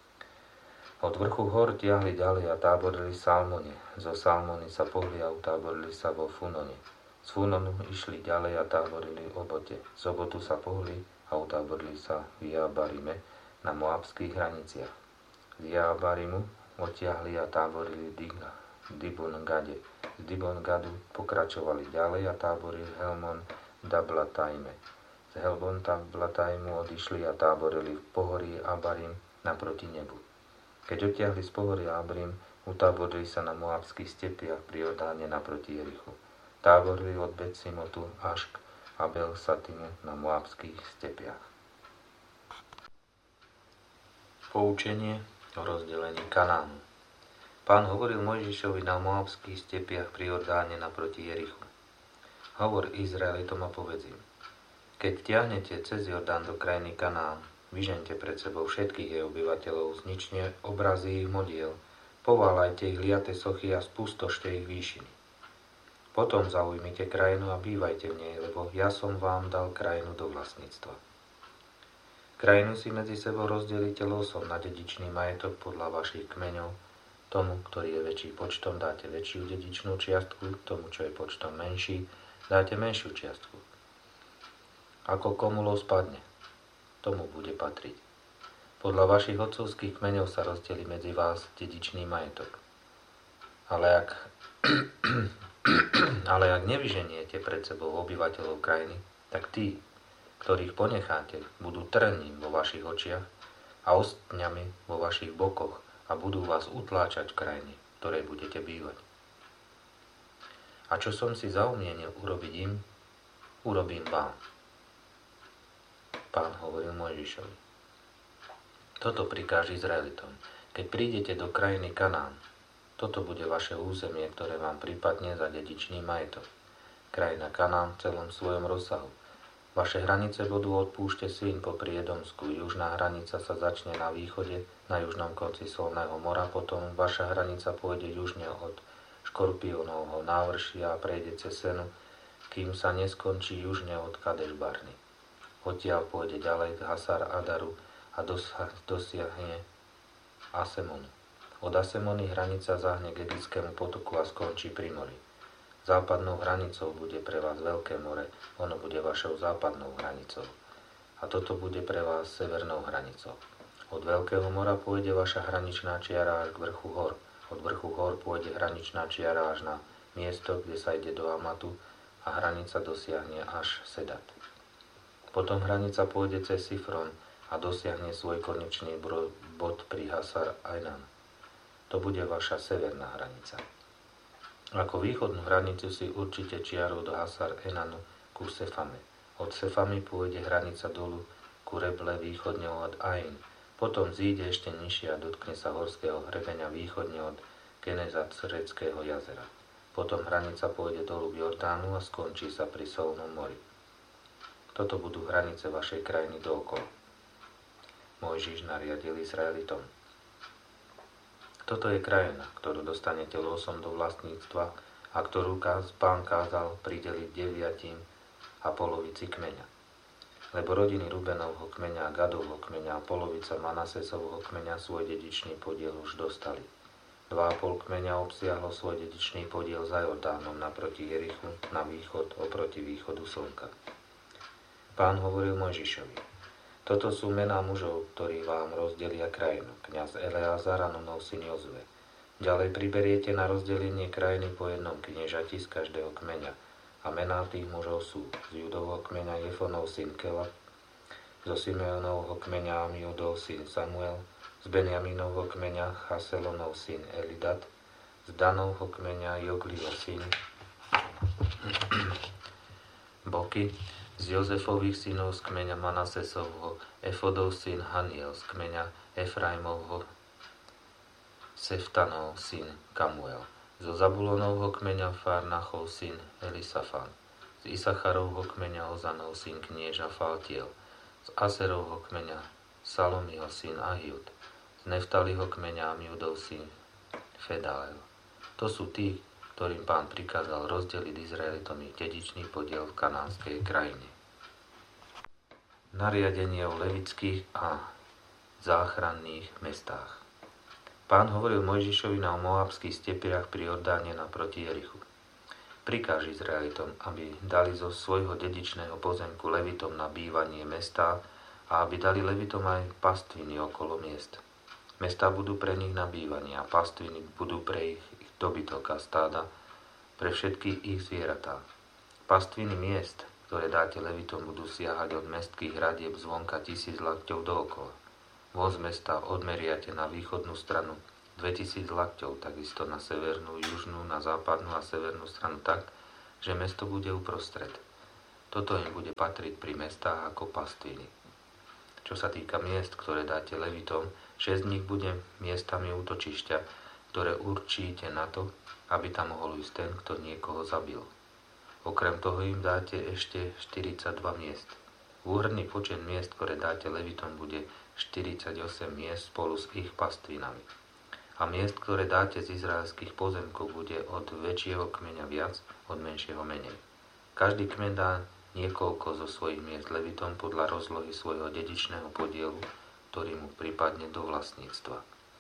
Od vrchu hor tiahli ďalej a táborili v Salmone. Zo Salmony sa pohli a utáborili sa vo Funone. Z Funonu išli ďalej a táborili v Obote. Z Obotu sa pohli a utáborili sa v Jabarime na moabských hraniciach. Z Jabarimu odtiahli a táborili v Dibon-Gade. Z Dibon-Gadu pokračovali ďalej a táborili v Helmon Dablatajme. Z Helmon Dablatajmu odišli a táborili v pohorí Abarim naproti nebu. Keď odtiahli z pohoria Abrim, Utáborili sa na moabských stepiach pri Jordáne naproti Jerichu. Táborili od Betsimotu až k Abel Satimu na moabských stepiach. Poučenie o rozdelení Kanánu. Pán hovoril Mojžišovi na moabských stepiach pri Jordáne naproti Jerichu. Hovor Izraelitom a povedz im: keď tiahnete cez Jordán do krajiny Kanán, vyžente pred sebou všetkých jej obyvateľov, znične obrazy ich modiel, poválajte ich liate sochy a spustošte ich výšiny. Potom zaujmite krajinu a bývajte v nej, lebo ja som vám dal krajinu do vlastníctva. Krajinu si medzi sebou rozdelíte losom na dedičný majetok podľa vašich kmeňov. Tomu, ktorý je väčší počtom, dáte väčšiu dedičnú čiastku, tomu, čo je počtom menší, dáte menšiu čiastku. Ako komu los spadne, tomu bude patriť. Podľa vašich otcovských kmeňov sa rozdelí medzi vás dedičný majetok. Ale ak, ale ak nevyženiete pred sebou obyvateľov krajiny, tak tí, ktorých ponecháte, budú trním vo vašich očiach a ostňami vo vašich bokoch a budú vás utláčať v krajine, v ktorej budete bývať. A čo som si zaumienil urobiť im, urobím vám. Pán hovoril Mojžišovi: toto prikáž Izraelitom: keď prídete do krajiny Kanán, toto bude vaše územie, ktoré vám pripadne za dedičný majetok. Krajina Kanán v celom svojom rozsahu. Vaše hranice budú od púšte Sín popri Edomsku. Južná hranica sa začne na východe, na južnom konci Solného mora, potom vaša hranica pôjde južne od Škorpiónovho návršia a prejde cez Senu, kým sa neskončí južne od Kadeš Barny. Odtiaľ pôjde ďalej k Hasar Adaru a dosiahne Asemonu. Od Asemony hranica zahne k Egyptskému potoku a skončí pri mori. Západnou hranicou bude pre vás Veľké more, ono bude vašou západnou hranicou. A toto bude pre vás severnou hranicou. Od Veľkého mora pôjde vaša hraničná čiara až k vrchu hor. Od vrchu hor pôjde hraničná čiara až na miesto, kde sa ide do Amatu a hranica dosiahne až Sedat. Potom hranica pôjde cez Sifron a dosiahne svoj konečný bod pri Hasar Ainan. To bude vaša severná hranica. Ako východnú hranicu si určite čiarou do Hasar Enanu ku Sefame. Od Sefamy pôjde hranica dolu ku Reble východne od Ain. Potom zíde ešte nižšie a dotkne sa horského hrebeňa východne od Kenezatreckého jazera. Potom hranica pôjde dolu k Jordánu a skončí sa pri Solnom mori. Toto budú hranice vašej krajiny dookola. Mojžiš nariadil Izraelitom: toto je krajina, ktorú dostanete losom do vlastníctva a ktorú Pán kázal prideliť deviatim a polovici kmeňa. Lebo rodiny Rubenovho kmeňa, Gadovho kmeňa a polovica Manasesovho kmeňa svoj dedičný podiel už dostali. Dva a pol kmeňa obsiahlo svoj dedičný podiel za Jordánom naproti Jerichu na východ oproti východu slnka. Pán hovoril Mojžišovi: toto sú mená mužov, ktorí vám rozdelia krajinu. Kňaz Eleazar a Nunov syn Jozue. Ďalej priberiete na rozdelenie krajiny po jednom kniežati z každého kmeňa. A mená tých mužov sú: z Judovho kmeňa Jefonov syn Kela, zo Simeonovho kmeňa Amiudov syn Samuel, z Benjaminovho kmeňa Chaselonov syn Elidat, z Danovho kmeňa Jogliho syn Boky, z Jozefových synov z kmeňa Manasesovho Efodov syn Haniel, z kmeňa Efraimovho Seftanov syn Kamuel, zo Zabulonovho kmeňa Farnachov syn Elisafan, z Isacharovho kmeňa Ozanov syn knieža Faltiel, z Aserovho kmeňa Salomiho syn Ahiud, z Neftaliho kmeňa Amiudov syn Fedael. To sú tí, ktorým Pán prikázal rozdeliť Izraelitom ich dedičný podiel v kanánskej krajine. Nariadenie o levických a záchranných mestách. Pán hovoril Mojžišovi na moabských stepiach pri Jordáne naproti Jerichu: prikáž Izraelitom, aby dali zo svojho dedičného pozemku levitom na bývanie mestá a aby dali levitom aj pastviny okolo miest. Mestá budú pre nich na bývanie a pastviny budú pre ich dobytok a stáda, pre všetky ich zvieratá. Pastviny miest, ktoré dáte levitom, budú siahať od mestských hradieb zvonka tisíc lakťov dookola. Voz mesta odmeriate na východnú stranu dvetisíc lakťov, takisto na severnú, južnú, na západnú a severnú stranu tak, že mesto bude uprostred. Toto im bude patriť pri mestách ako pastviny. Čo sa týka miest, ktoré dáte levitom, šesť z nich bude miestami útočišťa, ktoré určíte na to, aby tam mohol ísť ten, kto niekoho zabil. Okrem toho im dáte ešte štyridsaťdva miest. Úhrnný počet miest, ktoré dáte levitom, bude štyridsaťosem miest spolu s ich pastvinami. A miest, ktoré dáte z izraelských pozemkov, bude od väčšieho kmeňa viac, od menšieho menej. Každý kmeň dá niekoľko zo svojich miest levitom podľa rozlohy svojho dedičného podielu, ktorý mu pripadne do vlastníctva.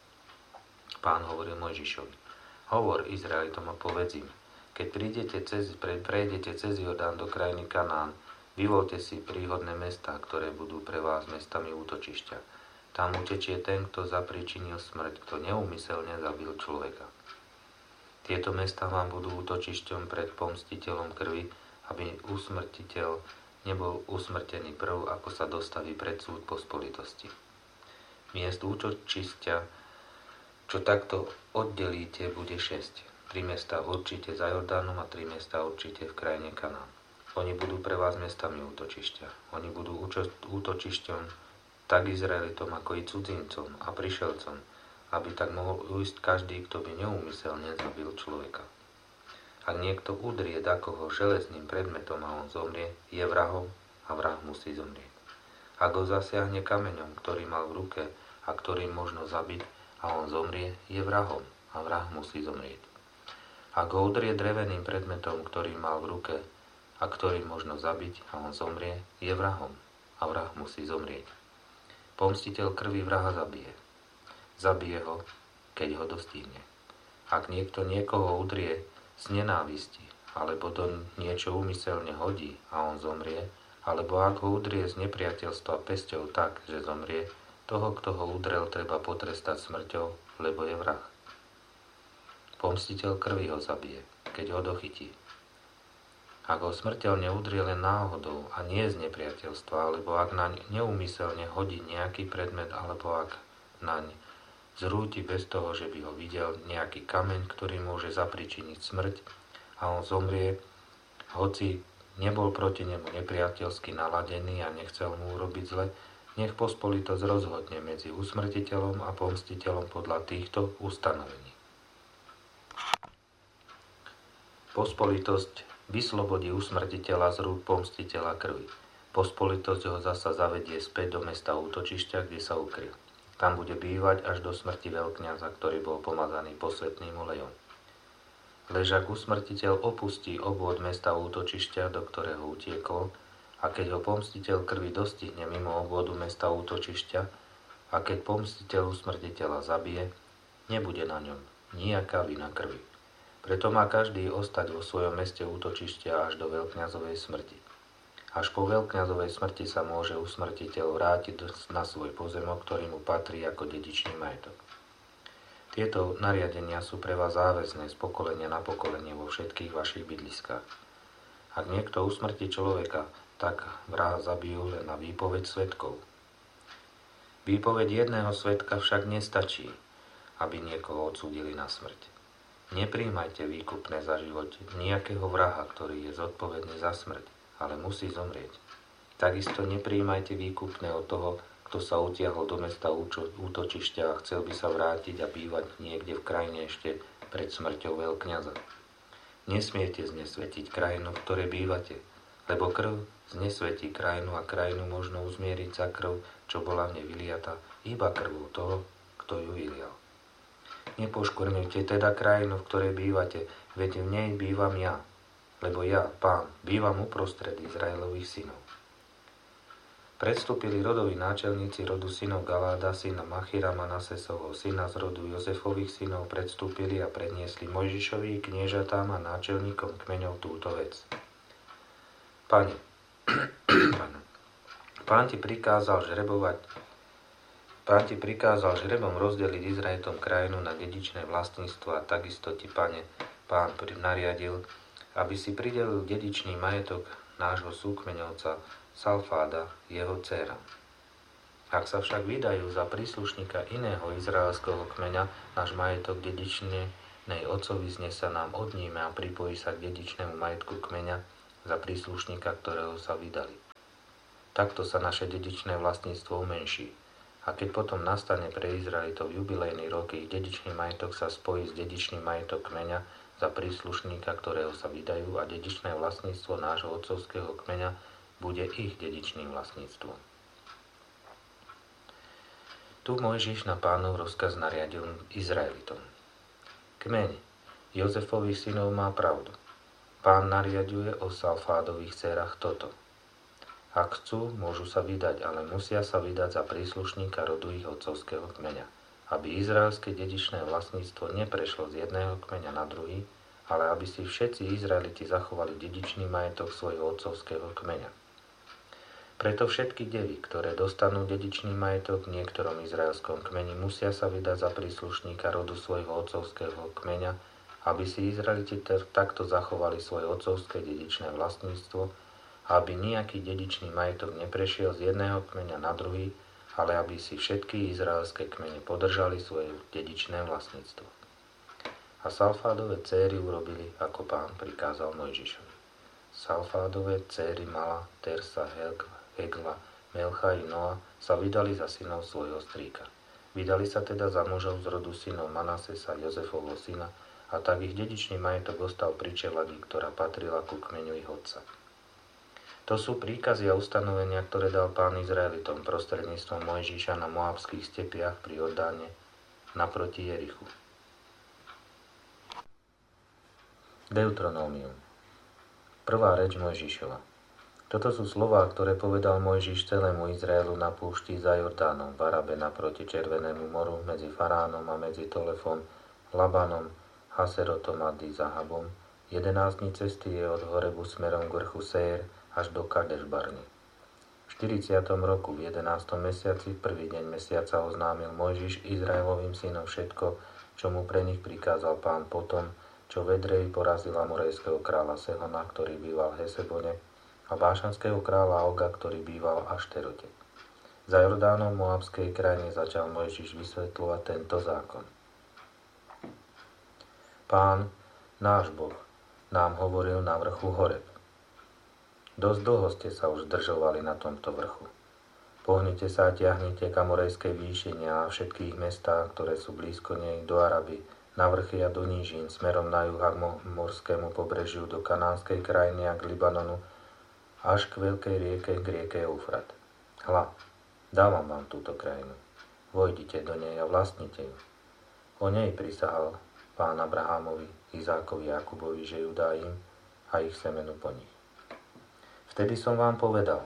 Pán hovoril Mojžišovi: Hovor Izraelitom a povedz im, keď prídete cez, prejdete cez Jordán do krajiny Kanán, vyvolte si príhodné mestá, ktoré budú pre vás mestami útočišťa. Tam utečie ten, kto zapričinil smrť, kto neúmyselne zabil človeka. Tieto mestá vám budú útočišťom pred pomstiteľom krvi, aby usmrtiteľ nebol usmrtený prv, ako sa dostaví pred súd pospolitosti. Miest útočišťa, čo takto oddelíte, bude šesť. Tri mesta určite za Jordánom a tri mesta určite v krajine Kanán. Oni budú pre vás mestami útočišťa. Oni budú útočišťom tak Izraelitom, ako i cudzincom a prišelcom, aby tak mohol ujsť každý, kto by neúmyselne zabil človeka. Ak niekto udrie dakoho železným predmetom a on zomrie, je vrahom a vrah musí zomrieť. Ak ho zasiahne kameňom, ktorý mal v ruke a ktorým možno zabiť, a on zomrie, je vrahom a vrah musí zomrieť. Ak ho udrie dreveným predmetom, ktorý mal v ruke a ktorým možno zabiť, a on zomrie, je vrahom a vrah musí zomrieť. Pomstiteľ krvi vraha zabije. Zabije ho, keď ho dostihne. Ak niekto niekoho udrie z nenávisti, alebo to niečo úmyselne hodí a on zomrie, alebo ak ho udrie z nepriateľstva pesťou tak, že zomrie, toho, kto ho udrel, treba potrestať smrťou, lebo je vrah. Pomstiteľ krvi ho zabije, keď ho dochytí. Ak ho smrteľne udrie len náhodou a nie z nepriateľstva, alebo ak naň neúmyselne hodí nejaký predmet, alebo ak naň zrúti bez toho, že by ho videl, nejaký kameň, ktorý môže zapričiniť smrť, a on zomrie, hoci nebol proti nemu nepriateľsky naladený a nechcel mu urobiť zle, nech pospolitosť rozhodne medzi usmrtiteľom a pomstiteľom podľa týchto ustanovení. Pospolitosť vyslobodí usmrtiteľa z rúk pomstiteľa krvi. Pospolitosť ho zasa zavedie späť do mesta útočišťa, kde sa ukryl. Tam bude bývať až do smrti veľkňaza, ktorý bol pomazaný posvätným olejom. Lež ak usmrtiteľ opustí obvod mesta útočišťa, do ktorého utiekol, a keď ho pomstiteľ krvi dostihne mimo obvodu mesta útočišťa, a keď pomstiteľ usmrtiteľa zabije, nebude na ňom nijaká vina krvi. Preto má každý ostať vo svojom meste útočišťa až do veľkňazovej smrti. Až po veľkňazovej smrti sa môže usmrtiteľ vrátiť na svoj pozemok, ktorý mu patrí ako dedičný majetok. Tieto nariadenia sú pre vás záväzné z pokolenia na pokolenie vo všetkých vašich bydliskách. Ak niekto usmrtí človeka, tak vraha zabijú len na výpoveď svedkov. Výpoveď jedného svedka však nestačí, aby niekoho odsúdili na smrť. Nepríjmajte výkupné za život nejakého vraha, ktorý je zodpovedný za smrť, ale musí zomrieť. Takisto nepríjmajte výkupné od toho, kto sa utiahol do mesta útočišťa a chcel by sa vrátiť a bývať niekde v krajine ešte pred smrťou veľkňaza. Nesmiete znesvetiť krajinu, v ktorej bývate, lebo krv znesvetí krajinu a krajinu možno uzmieriť za krv, čo bola v nej vyliata, iba krvou toho, kto ju vylial. Nepoškvrňujte teda krajinu, v ktorej bývate, veď v nej bývam ja, lebo ja, Pán, bývam uprostred Izraelových synov. Predstúpili rodoví náčelníci rodu synov Galáda, syna Machira, Manasesovho syna z rodu Jozefových synov, predstúpili a predniesli Mojžišovi, kniežatám a náčelníkom kmeňov túto vec. Pane, Pán ti prikázal žrebovať, Pán ti prikázal žrebom rozdeliť Izraelitom krajinu na dedičné vlastníctvo a takisto ti, Pane, Pán nariadil, aby si pridelil dedičný majetok nášho súkmeňovca Salfáda, jeho dcéra. Ak sa však vydajú za príslušníka iného izraelského kmeňa, náš majetok dedičnej otcovi zne sa nám odníme a pripojí sa k dedičnému majetku kmeňa za príslušníka, ktorého sa vydali. Takto sa naše dedičné vlastníctvo umenší. A keď potom nastane pre Izraelitov jubilejný rok, ich dedičný majetok sa spojí s dedičným majetok kmeňa za príslušníka, ktorého sa vydajú, a dedičné vlastníctvo nášho otcovského kmeňa bude ich dedičným vlastníctvom. Tu Mojžiš na Pánov rozkaz nariadil Izraelitom. Kmeň Jozefových synov má pravdu. Pán nariaduje o Salfádových dcerách toto. Ak chcú, môžu sa vydať, ale musia sa vydať za príslušníka rodu ich otcovského kmeňa, aby izraelské dedičné vlastníctvo neprešlo z jedného kmeňa na druhý, ale aby si všetci Izraeliti zachovali dedičný majetok svojho otcovského kmeňa. Preto všetky devy, ktoré dostanú dedičný majetok v niektorom izraelskom kmeni, musia sa vydať za príslušníka rodu svojho otcovského kmeňa, aby si Izraeliti takto zachovali svoje otcovské dedičné vlastníctvo a aby nejaký dedičný majetok neprešiel z jedného kmeňa na druhý, ale aby si všetky izraelské kmene podržali svoje dedičné vlastníctvo. A Salfádove céry urobili, ako Pán prikázal Mojžišovi. Salfádove céry Mala, Tersa, Hegla, Egla, Melcha i Noa sa vydali za synov svojho strýka. Vydali sa teda za mužov z rodu synov Manasesa, Jozefovho syna, a tak ich dedičný majetok ostal pri čeladi, ktorá patrila ku kmeňu ich otca. To sú príkazy a ustanovenia, ktoré dal Pán Izraelitom prostredníctvom Mojžiša na moabských stepiach pri Jordáne naproti Jerichu. Deuteronómium. Prvá reč Mojžišova. Toto sú slová, ktoré povedal Mojžiš celému Izraelu na púšti za Jordánom, v Arabe naproti Červenému moru, medzi Faránom a medzi Tolefom, Labanom, Haserotom a Dizahabom. jedenásť dní cesty je od Horebu smerom k vrchu Sér až do Kadeš Barny. V štyridsiatom roku v jedenástom mesiaci, v prvý deň mesiaca, oznámil Mojžiš Izraelovým synom všetko, čo mu pre nich prikázal Pán potom, čo Vedrej porazil amorejského kráľa Sehona, ktorý býval v Hesebone, a bášanského kráľa Oga, ktorý býval v Ašterote. Za Jordánom v moabskej krajine začal Mojžiš vysvetľovať tento zákon. Pán, náš Boh, nám hovoril na vrchu Horeb. Dosť dlho ste sa už zdržovali na tomto vrchu. Pohnite sa a ťahnite k amorejskej výšine a všetkých mestách, ktoré sú blízko nej, do Araby, na vrchy a do nížin, smerom na juh a k morskému pobrežiu, do kanánskej krajiny a k Libanonu, až k veľkej rieke, k rieke Eufrat. Hľa, dávam vám túto krajinu. Vojdite do nej a vlastnite ju. O nej prisahal Pán Abrahámovi, Izákovi a Jakubovi, že ju dá im a ich semenu po nich. Vtedy som vám povedal,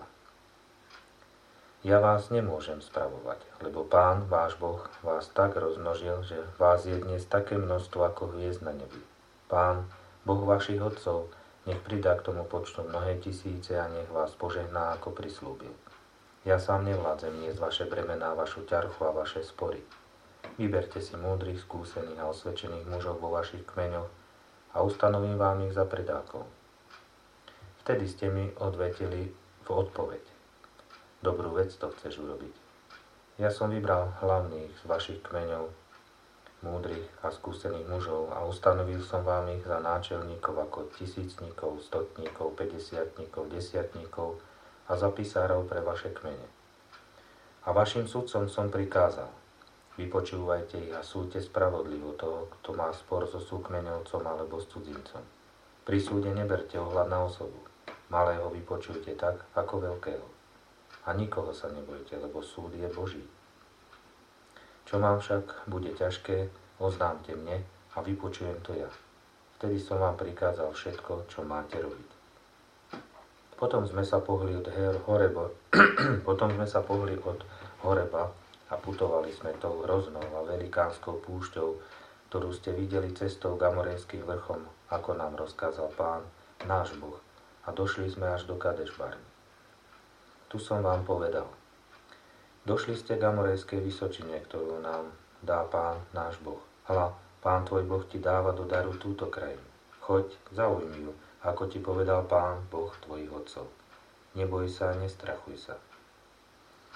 ja vás nemôžem spravovať, lebo Pán, váš Boh, vás tak rozmnožil, že vás je dnes také množstvo ako hviezd na nebi. Pán, Boh vašich otcov, nech pridá k tomu počtu mnohé tisíce a nech vás požehná, ako prislúbil. Ja sám nevládzem niesť vaše bremená, vašu ťarchu a vaše spory. Vyberte si múdrych, skúsených a osvedčených mužov vo vašich kmeňoch a ustanovím vám ich za predákov. Vtedy ste mi odvetili v odpoveď. Dobrú vec to chceš urobiť. Ja som vybral hlavných z vašich kmeňov, múdrych a skúsených mužov a ustanovil som vám ich za náčelníkov ako tisícnikov, stotníkov, päťdesiatníkov, desiatníkov a za pisárov pre vaše kmene. A vašim sudcom som prikázal, vypočúvajte ich a súďte spravodlivo toho, kto má spor so súkmeňovcom alebo s cudzincom. Pri súde neberte ohľad na osobu, malého vypočujte tak, ako veľkého. A nikoho sa nebojte, lebo súd je Boží. Čo mám však bude ťažké, oznámte mne a vypočujem to ja. Vtedy som vám prikázal všetko, čo máte robiť. Potom sme sa pohli od Horeba, potom sme sa pohli od Horeba a putovali sme tou hroznou a velikánskou púšťou, ktorú ste videli cestou k amorejským vrchom, ako nám rozkázal Pán, náš Boh, a došli sme až do Kadeš Barny. Tu som vám povedal, došli ste k amorejskej vysočine, ktorú nám dá Pán, náš Boh. Hľa, Pán tvoj Boh ti dáva do daru túto krajinu. Choď, zaujmi ju, ako ti povedal Pán, Boh tvojich otcov. Neboj sa, nestrachuj sa.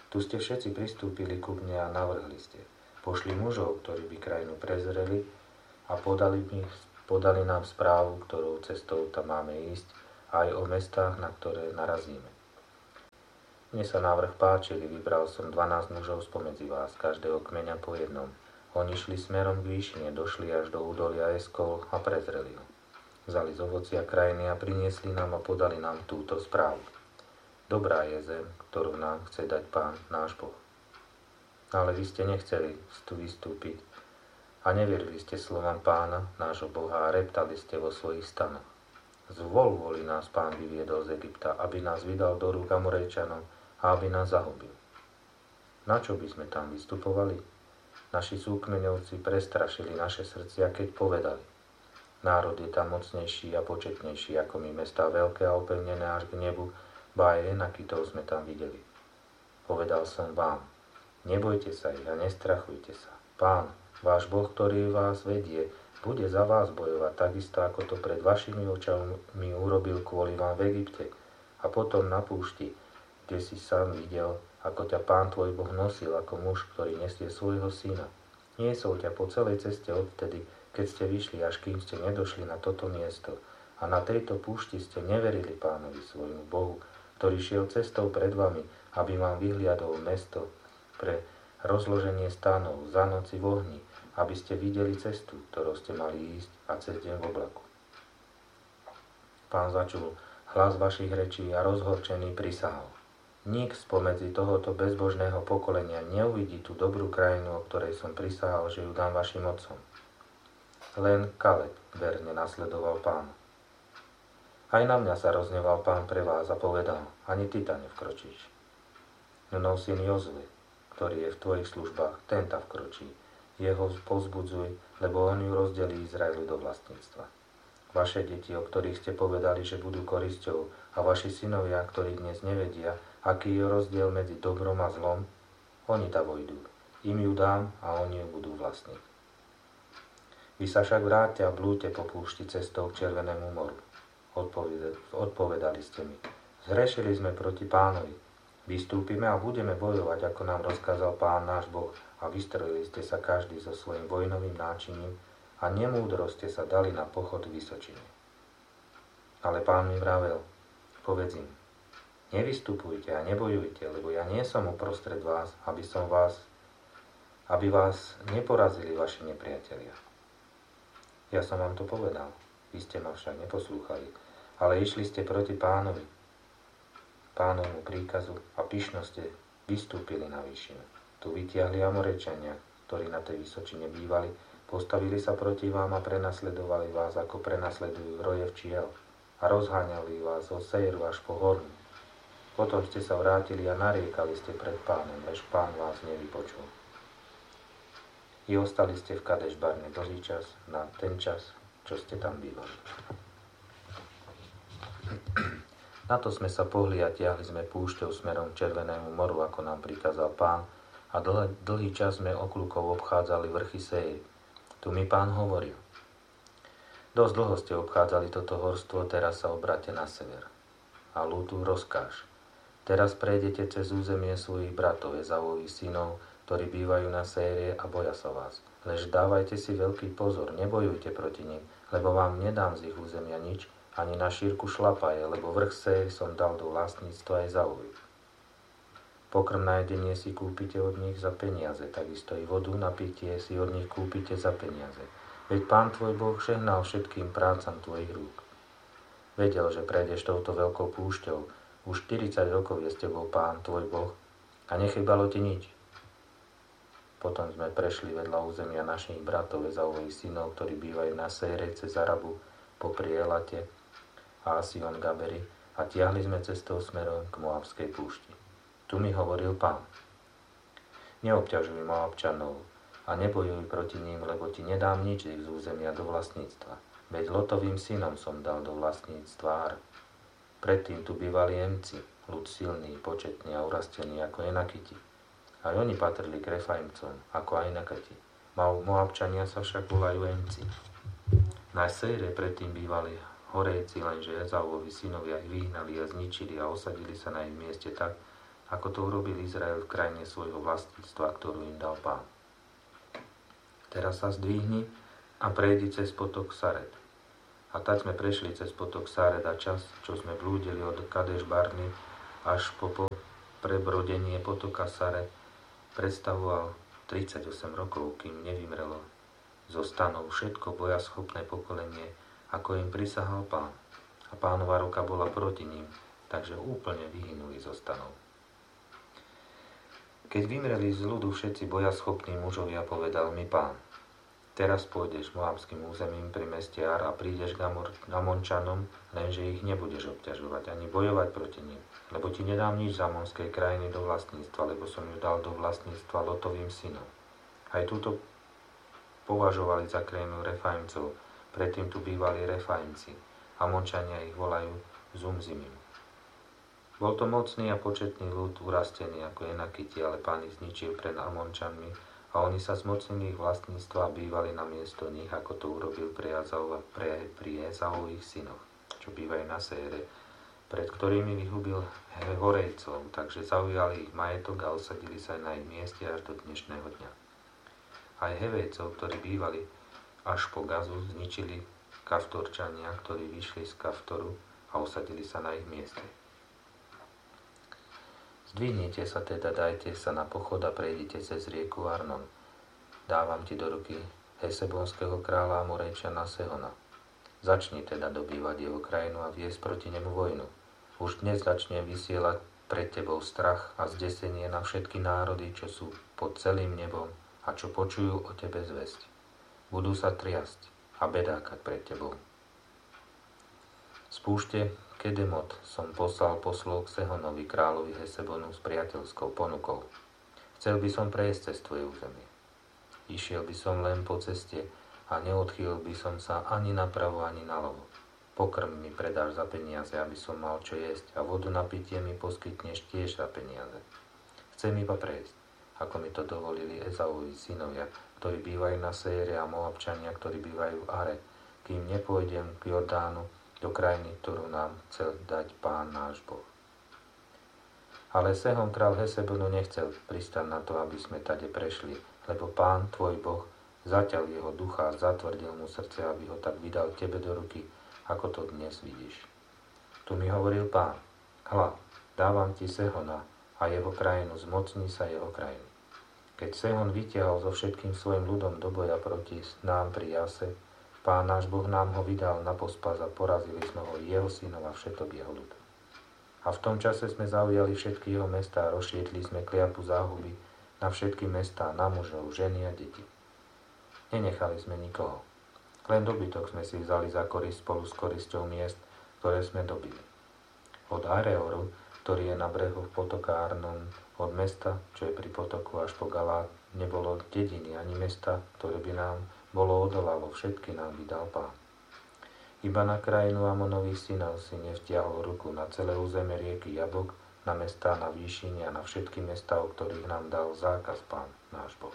Tu ste všetci pristúpili ku mne a navrhli ste. Pošli mužov, ktorí by krajinu prezreli a podali, mi, podali nám správu, ktorou cestou tam máme ísť, aj o mestách, na ktoré narazíme. Mne sa návrh páčili, vybral som dvanásť mužov spomedzi vás, každého kmeňa po jednom. Oni šli smerom k výšine, došli až do údolia Eskol a prezreli ho. Vzali z ovocia krajiny a priniesli nám a podali nám túto správu. Dobrá je zem, ktorú nám chce dať Pán, náš Boh. Ale vy ste nechceli tu vystúpiť a neverili ste slovám Pána, nášho Boha, a reptali ste vo svojich stanoch. Zvol voli nás Pán vyviedol z Egypta, aby nás vydal do rúk Amorejčanom a aby nás zahubil. Na čo by sme tam vystupovali? Naši súkmeňovci prestrašili naše srdcia, keď povedali: národ je tam mocnejší a početnejší ako my, mestá veľké a opevnené až k nebu, ba aj Enakitov sme tam videli. Povedal som vám: nebojte sa ich a nestrachujte sa. Pán, váš Boh, ktorý vás vedie, bude za vás bojovať, takisto ako to pred vašimi očami urobil kvôli vám v Egypte a potom na púšti, kde si sám videl, ako ťa Pán tvoj Boh nosil ako muž, ktorý nesie svojho syna. Niesol ťa po celej ceste odvtedy, keď ste vyšli, až kým ste nedošli na toto miesto. A na tejto púšti ste neverili Pánovi svojmu Bohu, ktorý šiel cestou pred vami, aby vám vyhliadol mesto pre rozloženie stánov za noci v ohni, aby ste videli cestu, ktorou ste mali ísť, a cez deň v oblaku. Pán začul hlas vašich rečí a rozhorčený prisahal: nik spomedzi tohoto bezbožného pokolenia neuvidí tú dobrú krajinu, o ktorej som prisahal, že ju dám vašim otcom. Len Kaleb verne nasledoval Pána. Aj na mňa sa rozneval Pán pre vás a povedal: ani ty tam nevkročíš. Nunov syn Jozue, ktorý je v tvojich službách, ten tam vkročí. Jeho povzbudzuj, lebo on ju rozdelí Izraelu do vlastníctva. Vaše deti, o ktorých ste povedali, že budú korisťou, a vaši synovia, ktorí dnes nevedia, aký je rozdiel medzi dobrom a zlom, oni tam vojdú. Im ju dám a oni ju budú vlastniť. Vy sa však vráťte a blúďte po púšti cestou k Červenému moru. Odpovedali ste mi: zhrešili sme proti Pánovi. Vystúpime a budeme bojovať, ako nám rozkázal Pán náš Boh, a vystrojili ste sa každý so svojím vojnovým náčiním a nemúdro ste sa dali na pochod v vysočine. Ale Pán mi vravel: povedz im, nevystupujte a nebojujte, lebo ja nie som uprostred vás, aby som vás, aby vás neporazili vaši nepriatelia. Ja som vám to povedal, vy ste ma však neposlúchali, ale išli ste proti Pánovi, Pánovmu príkazu, a pyšno ste vystúpili na výšinu. Tu vytiahli Amorejčania, ktorí na tej vysočine bývali, postavili sa proti vám a prenasledovali vás, ako prenasledujú roje včiel, a rozháňali vás od Sejru až po Hornu. Potom ste sa vrátili a nariekali ste pred Pánom, lež Pán vás nevypočul. I ostali ste v Kadeš Barne dlhý čas, na ten čas, čo ste tam bývali. Na to sme sa pohli a tiahli sme púšťou smerom k Červenému moru, ako nám prikázal Pán, a dlhý, dlhý čas sme oklukov obchádzali vrchy Sejry. Tu mi Pán hovoril: dosť dlho ste obchádzali toto horstvo, teraz sa obráte na sever. A Lútu rozkáž: teraz prejdete cez územie svojich bratov, Ezavových synov, ktorí bývajú na Sejre, a boja sa vás. Lež dávajte si veľký pozor, nebojujte proti nim, lebo vám nedám z ich územia nič, ani na šírku šlapaje, lebo vrch Sejr som dal do vlastníctva Ezavových. Pokrm na jedenie si kúpite od nich za peniaze, takisto i vodu na pitie si od nich kúpite za peniaze. Veď Pán tvoj Boh žehnal všetkým prácam tvojich rúk. Vedel, že prejdeš touto veľkou púšťou, už štyridsať rokov je s tebou Pán tvoj Boh a nechybalo ti nič. Potom sme prešli vedľa územia našich bratov Ezavových synov, ktorí bývajú na Sejre cez Arabu, popri Elate a Sion Gaberi, a tiahli sme cestou smerom k Moabskej púšti. Tu mi hovoril Pán: neobťažuj Moabčanov a nebojuj proti ním, lebo ti nedám nič z územia do vlastníctva. Veď Lotovým synom som dal do vlastníctva Ar. Predtým tu bývali Emci, ľud silný, početný a urastený ako Enakiti. Aj oni patrili k Refaimcom, ako aj Enakiti. Moabčania sa však volajú Emci. Na Sejre predtým bývali Horejci, lenže Ezavovi synovia ich vyhnali a zničili a osadili sa na ich mieste tak, ako to urobil Izrael v krajine svojho vlastníctva, ktorú im dal Pán. Teraz sa zdvihni a prejdi cez potok Sared. A tak sme prešli cez potok Sared a čas, čo sme blúdili od Kadeš Barny až po prebrodenie potoka Sared, predstavoval tridsaťosem rokov, kým nevymrelo zo stanov všetko bojaschopné pokolenie, ako im prisahal Pán. A Pánova ruka bola proti ním, takže úplne vyhynuli zo stanov. Keď vymreli z ľudu všetci bojaschopní mužovia, povedal mi Pán: teraz pôjdeš moabským územím pri meste Ar a prídeš k Amončanom, lenže ich nebudeš obťažovať ani bojovať proti ním, lebo ti nedám nič z amonskej krajiny do vlastníctva, lebo som ju dal do vlastníctva Lotovým synom. Aj túto považovali za krajinu Refaimcov, predtým tu bývali Refaimci. Amončania ich volajú Zumzimim. Bol to mocný a početný ľud, urastený ako Enakiti, ale Pán ich zničil pred Amončanmi a oni sa zmocnili ich vlastníctva a bývali na miesto nich, ako to urobil pri, Ezau, pre, pri Ezaových synoch, čo bývajú na Sére, pred ktorými vyhubil Horejcov, takže zaujali ich majetok a osadili sa na ich mieste až do dnešného dňa. Aj Hevejcov, ktorí bývali až po Gazu, zničili Kaftorčania, ktorí vyšli z Kaftoru a osadili sa na ich mieste. Zdvihnite sa teda, dajte sa na pochod a prejdite cez rieku Arnon. Dávam ti do ruky Hesebonského kráľa Amorejčana Sehona. Začni teda dobývať jeho krajinu a viesť proti nemu vojnu. Už dnes začne vysielať pred tebou strach a zdesenie na všetky národy, čo sú pod celým nebom a čo počujú o tebe zvesť. Budú sa triasť a bedákať pred tebou. Z púšte Kedemot som poslal poslov k Sehonovi, kráľovi Hesebonu, s priateľskou ponukou. Chcel by som prejsť cez tvoje územie. Išiel by som len po ceste a neodchýlil by som sa ani napravo, ani naľavo. Pokrm mi predáš za peniaze, aby som mal čo jesť, a vodu na pitie mi poskytneš tiež za peniaze. Chcem iba prejsť, ako mi to dovolili Ezauovi synovia, ktorí bývajú na Sére, a Moabčania, ktorí bývajú v Are, kým nepôjdem k Jordánu, do krajiny, ktorú nám chcel dať Pán náš Boh. Ale Sehon, král Hesebonu, nechcel pristať na to, aby sme tade prešli, lebo Pán, tvoj Boh, zaťal jeho ducha a zatvrdil mu srdce, aby ho tak vydal tebe do ruky, ako to dnes vidíš. Tu mi hovoril Pán: hľa, dávam ti Sehona a jeho krajinu, zmocní sa jeho krajiny. Keď Sehon vytiahol so všetkým svojim ľudom do boja proti nám pri Jase, Pán náš Boh nám ho vydal na pospas a porazili sme ho, jeho synov a všetok jeho ľud. A v tom čase sme zaujali všetky jeho mestá a rozšietli sme kliatbu záhuby na všetky mestá, na mužov, ženy a deti. Nenechali sme nikoho. Len dobytok sme si vzali za korist spolu s korisťou miest, ktoré sme dobili. Od Areoru, ktorý je na brehoch potoka Arnon, od mesta, čo je pri potoku až po Galát, nebolo dediny ani mesta, ktoré by nám bolo odolalo, všetky nám vydal Pán. Iba na krajinu Amonových synov si nevtiahol ruku, na celé územie rieky Jabok, na mestá na výšine a na všetky mestá, o ktorých nám dal zákaz Pán náš Boh.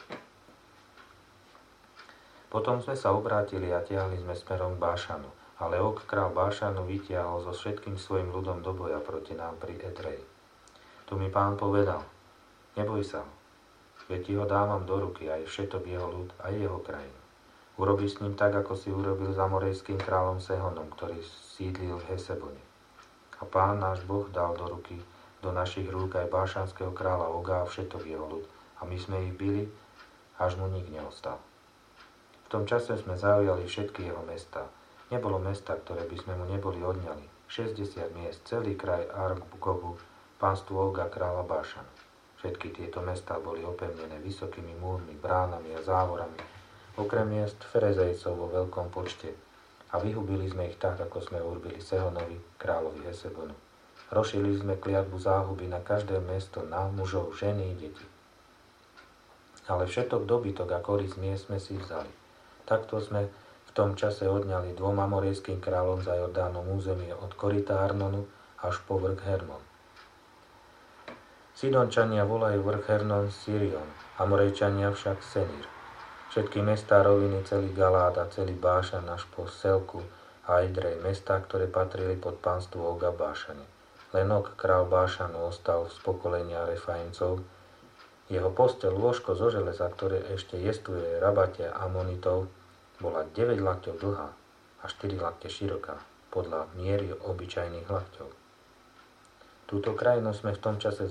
Potom sme sa obrátili a tiahli sme smerom k Bášanu, ale Ok, král Bášanu, vytiahol so všetkým svojim ľudom do boja proti nám pri Edrej. Tu mi Pán povedal: neboj sa ho, veď ti ho dávam do ruky, aj všetok jeho ľud, aj jeho krajinu. Urobíš s ním tak, ako si urobil s amorejským kráľom Sehonom, ktorý sídlil v Hesebone. A Pán náš Boh dal do ruky, do našich rúk aj bášanského kráľa Oga a všetok jeho ľud, a my sme ich bili, až mu nik neostal. V tom čase sme zaujali všetky jeho mestá. Nebolo mesta, ktoré by sme mu neboli odňali. šesťdesiat miest, celý kraj Argobu, pánstvu Oga, kráľa Bášanu. Všetky tieto mestá boli opevnené vysokými múrmi, bránami a závorami, okrem miest Ferezejcov vo veľkom počte, a vyhubili sme ich tak, ako sme urobili Sehonovi, kráľovi Hesebonu. Rozšili sme kliatbu záhuby na každé mesto, na mužov, ženy i deti. Ale všetok dobytok a korist miest sme si vzali. Takto sme v tom čase odňali dvom amorejským kráľom za Jordánom územie od koryta Arnonu až po vrch Hermon. Sidončania volajú vrch Hermon Sirion, Amorejčania však Senir. Všetky mestá roviny, celý Galát a celý Bášan až po Selku a Idrej, mestá, ktoré patrili pod pánstvo Oga Bášane. Lenok, král Bášanu, ostal z pokolenia Refajmcov. Jeho posteľ, lôžko zo železa, ktoré ešte jestuje rabate Amonitov, bola deväť lakťov dlhá a štyri lakte široká, podľa miery obyčajných lakťov. Túto krajinu sme v tom čase